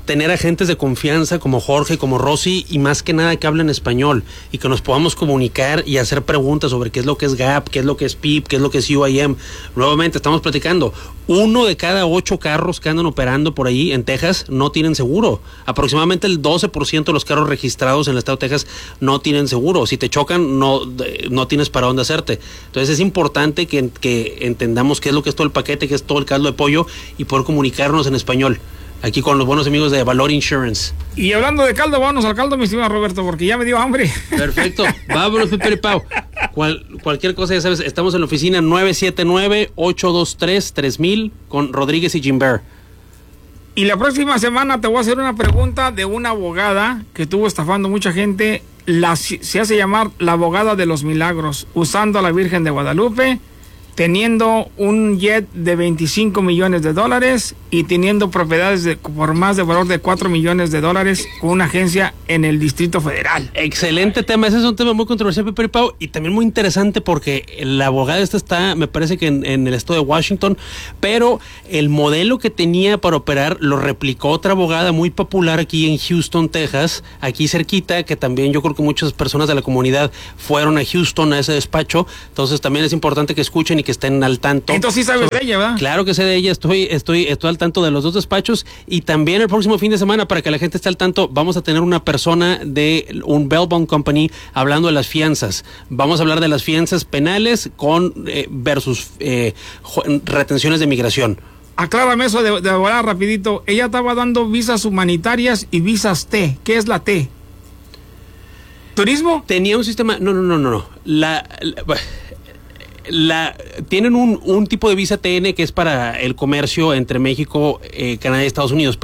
tener agentes de confianza como Jorge, como Rosy, y más que nada que hablen español y que nos podamos comunicar y hacer preguntas sobre qué es lo que es GAP, qué es lo que es PIP, qué es lo que es UIM. Nuevamente estamos platicando, 1 de cada 8 carros que andan operando por ahí en Texas no tienen seguro. Aproximadamente el 12% de los carros registrados en el estado de Texas no tienen seguro. Si te chocan, no tienes para dónde hacerte. Entonces es importante que entendamos qué es lo que es todo el paquete, qué es todo el caldo de pollo y poder comunicarnos en español. Aquí con los buenos amigos de Valor Insurance. Y hablando de caldo, vámonos al caldo, mi estimado Roberto, porque ya me dio hambre. Perfecto. Vámonos, Pepe y Pau. Cualquier cosa, ya sabes, estamos en la oficina 979-823-3000 con Rodríguez y Gimbert. Y la próxima semana te voy a hacer una pregunta de una abogada que estuvo estafando mucha gente. Se hace llamar la abogada de los milagros, usando a la Virgen de Guadalupe, teniendo un jet de $25 millones y teniendo propiedades por más de valor de $4 millones con una agencia en el Distrito Federal. Excelente tema, ese es un tema muy controversial, Pepe y Pau, y también muy interesante porque la abogada está, me parece que en el estado de Washington, pero el modelo que tenía para operar lo replicó otra abogada muy popular aquí en Houston, Texas, aquí cerquita, que también yo creo que muchas personas de la comunidad fueron a Houston a ese despacho, entonces también es importante que escuchen y que estén al tanto. Entonces sí sabes de ella, ¿verdad? Claro que sé de ella, estoy al tanto de los dos despachos, y también el próximo fin de semana, para que la gente esté al tanto, vamos a tener una persona de un bail bond company hablando de las fianzas. Vamos a hablar de las fianzas penales versus retenciones de migración. Aclárame eso de volar rapidito. Ella estaba dando visas humanitarias y visas T. ¿Qué es la T? ¿Turismo? Tenía un sistema... No. Tienen un tipo de visa TN que es para el comercio entre México, Canadá y Estados Unidos.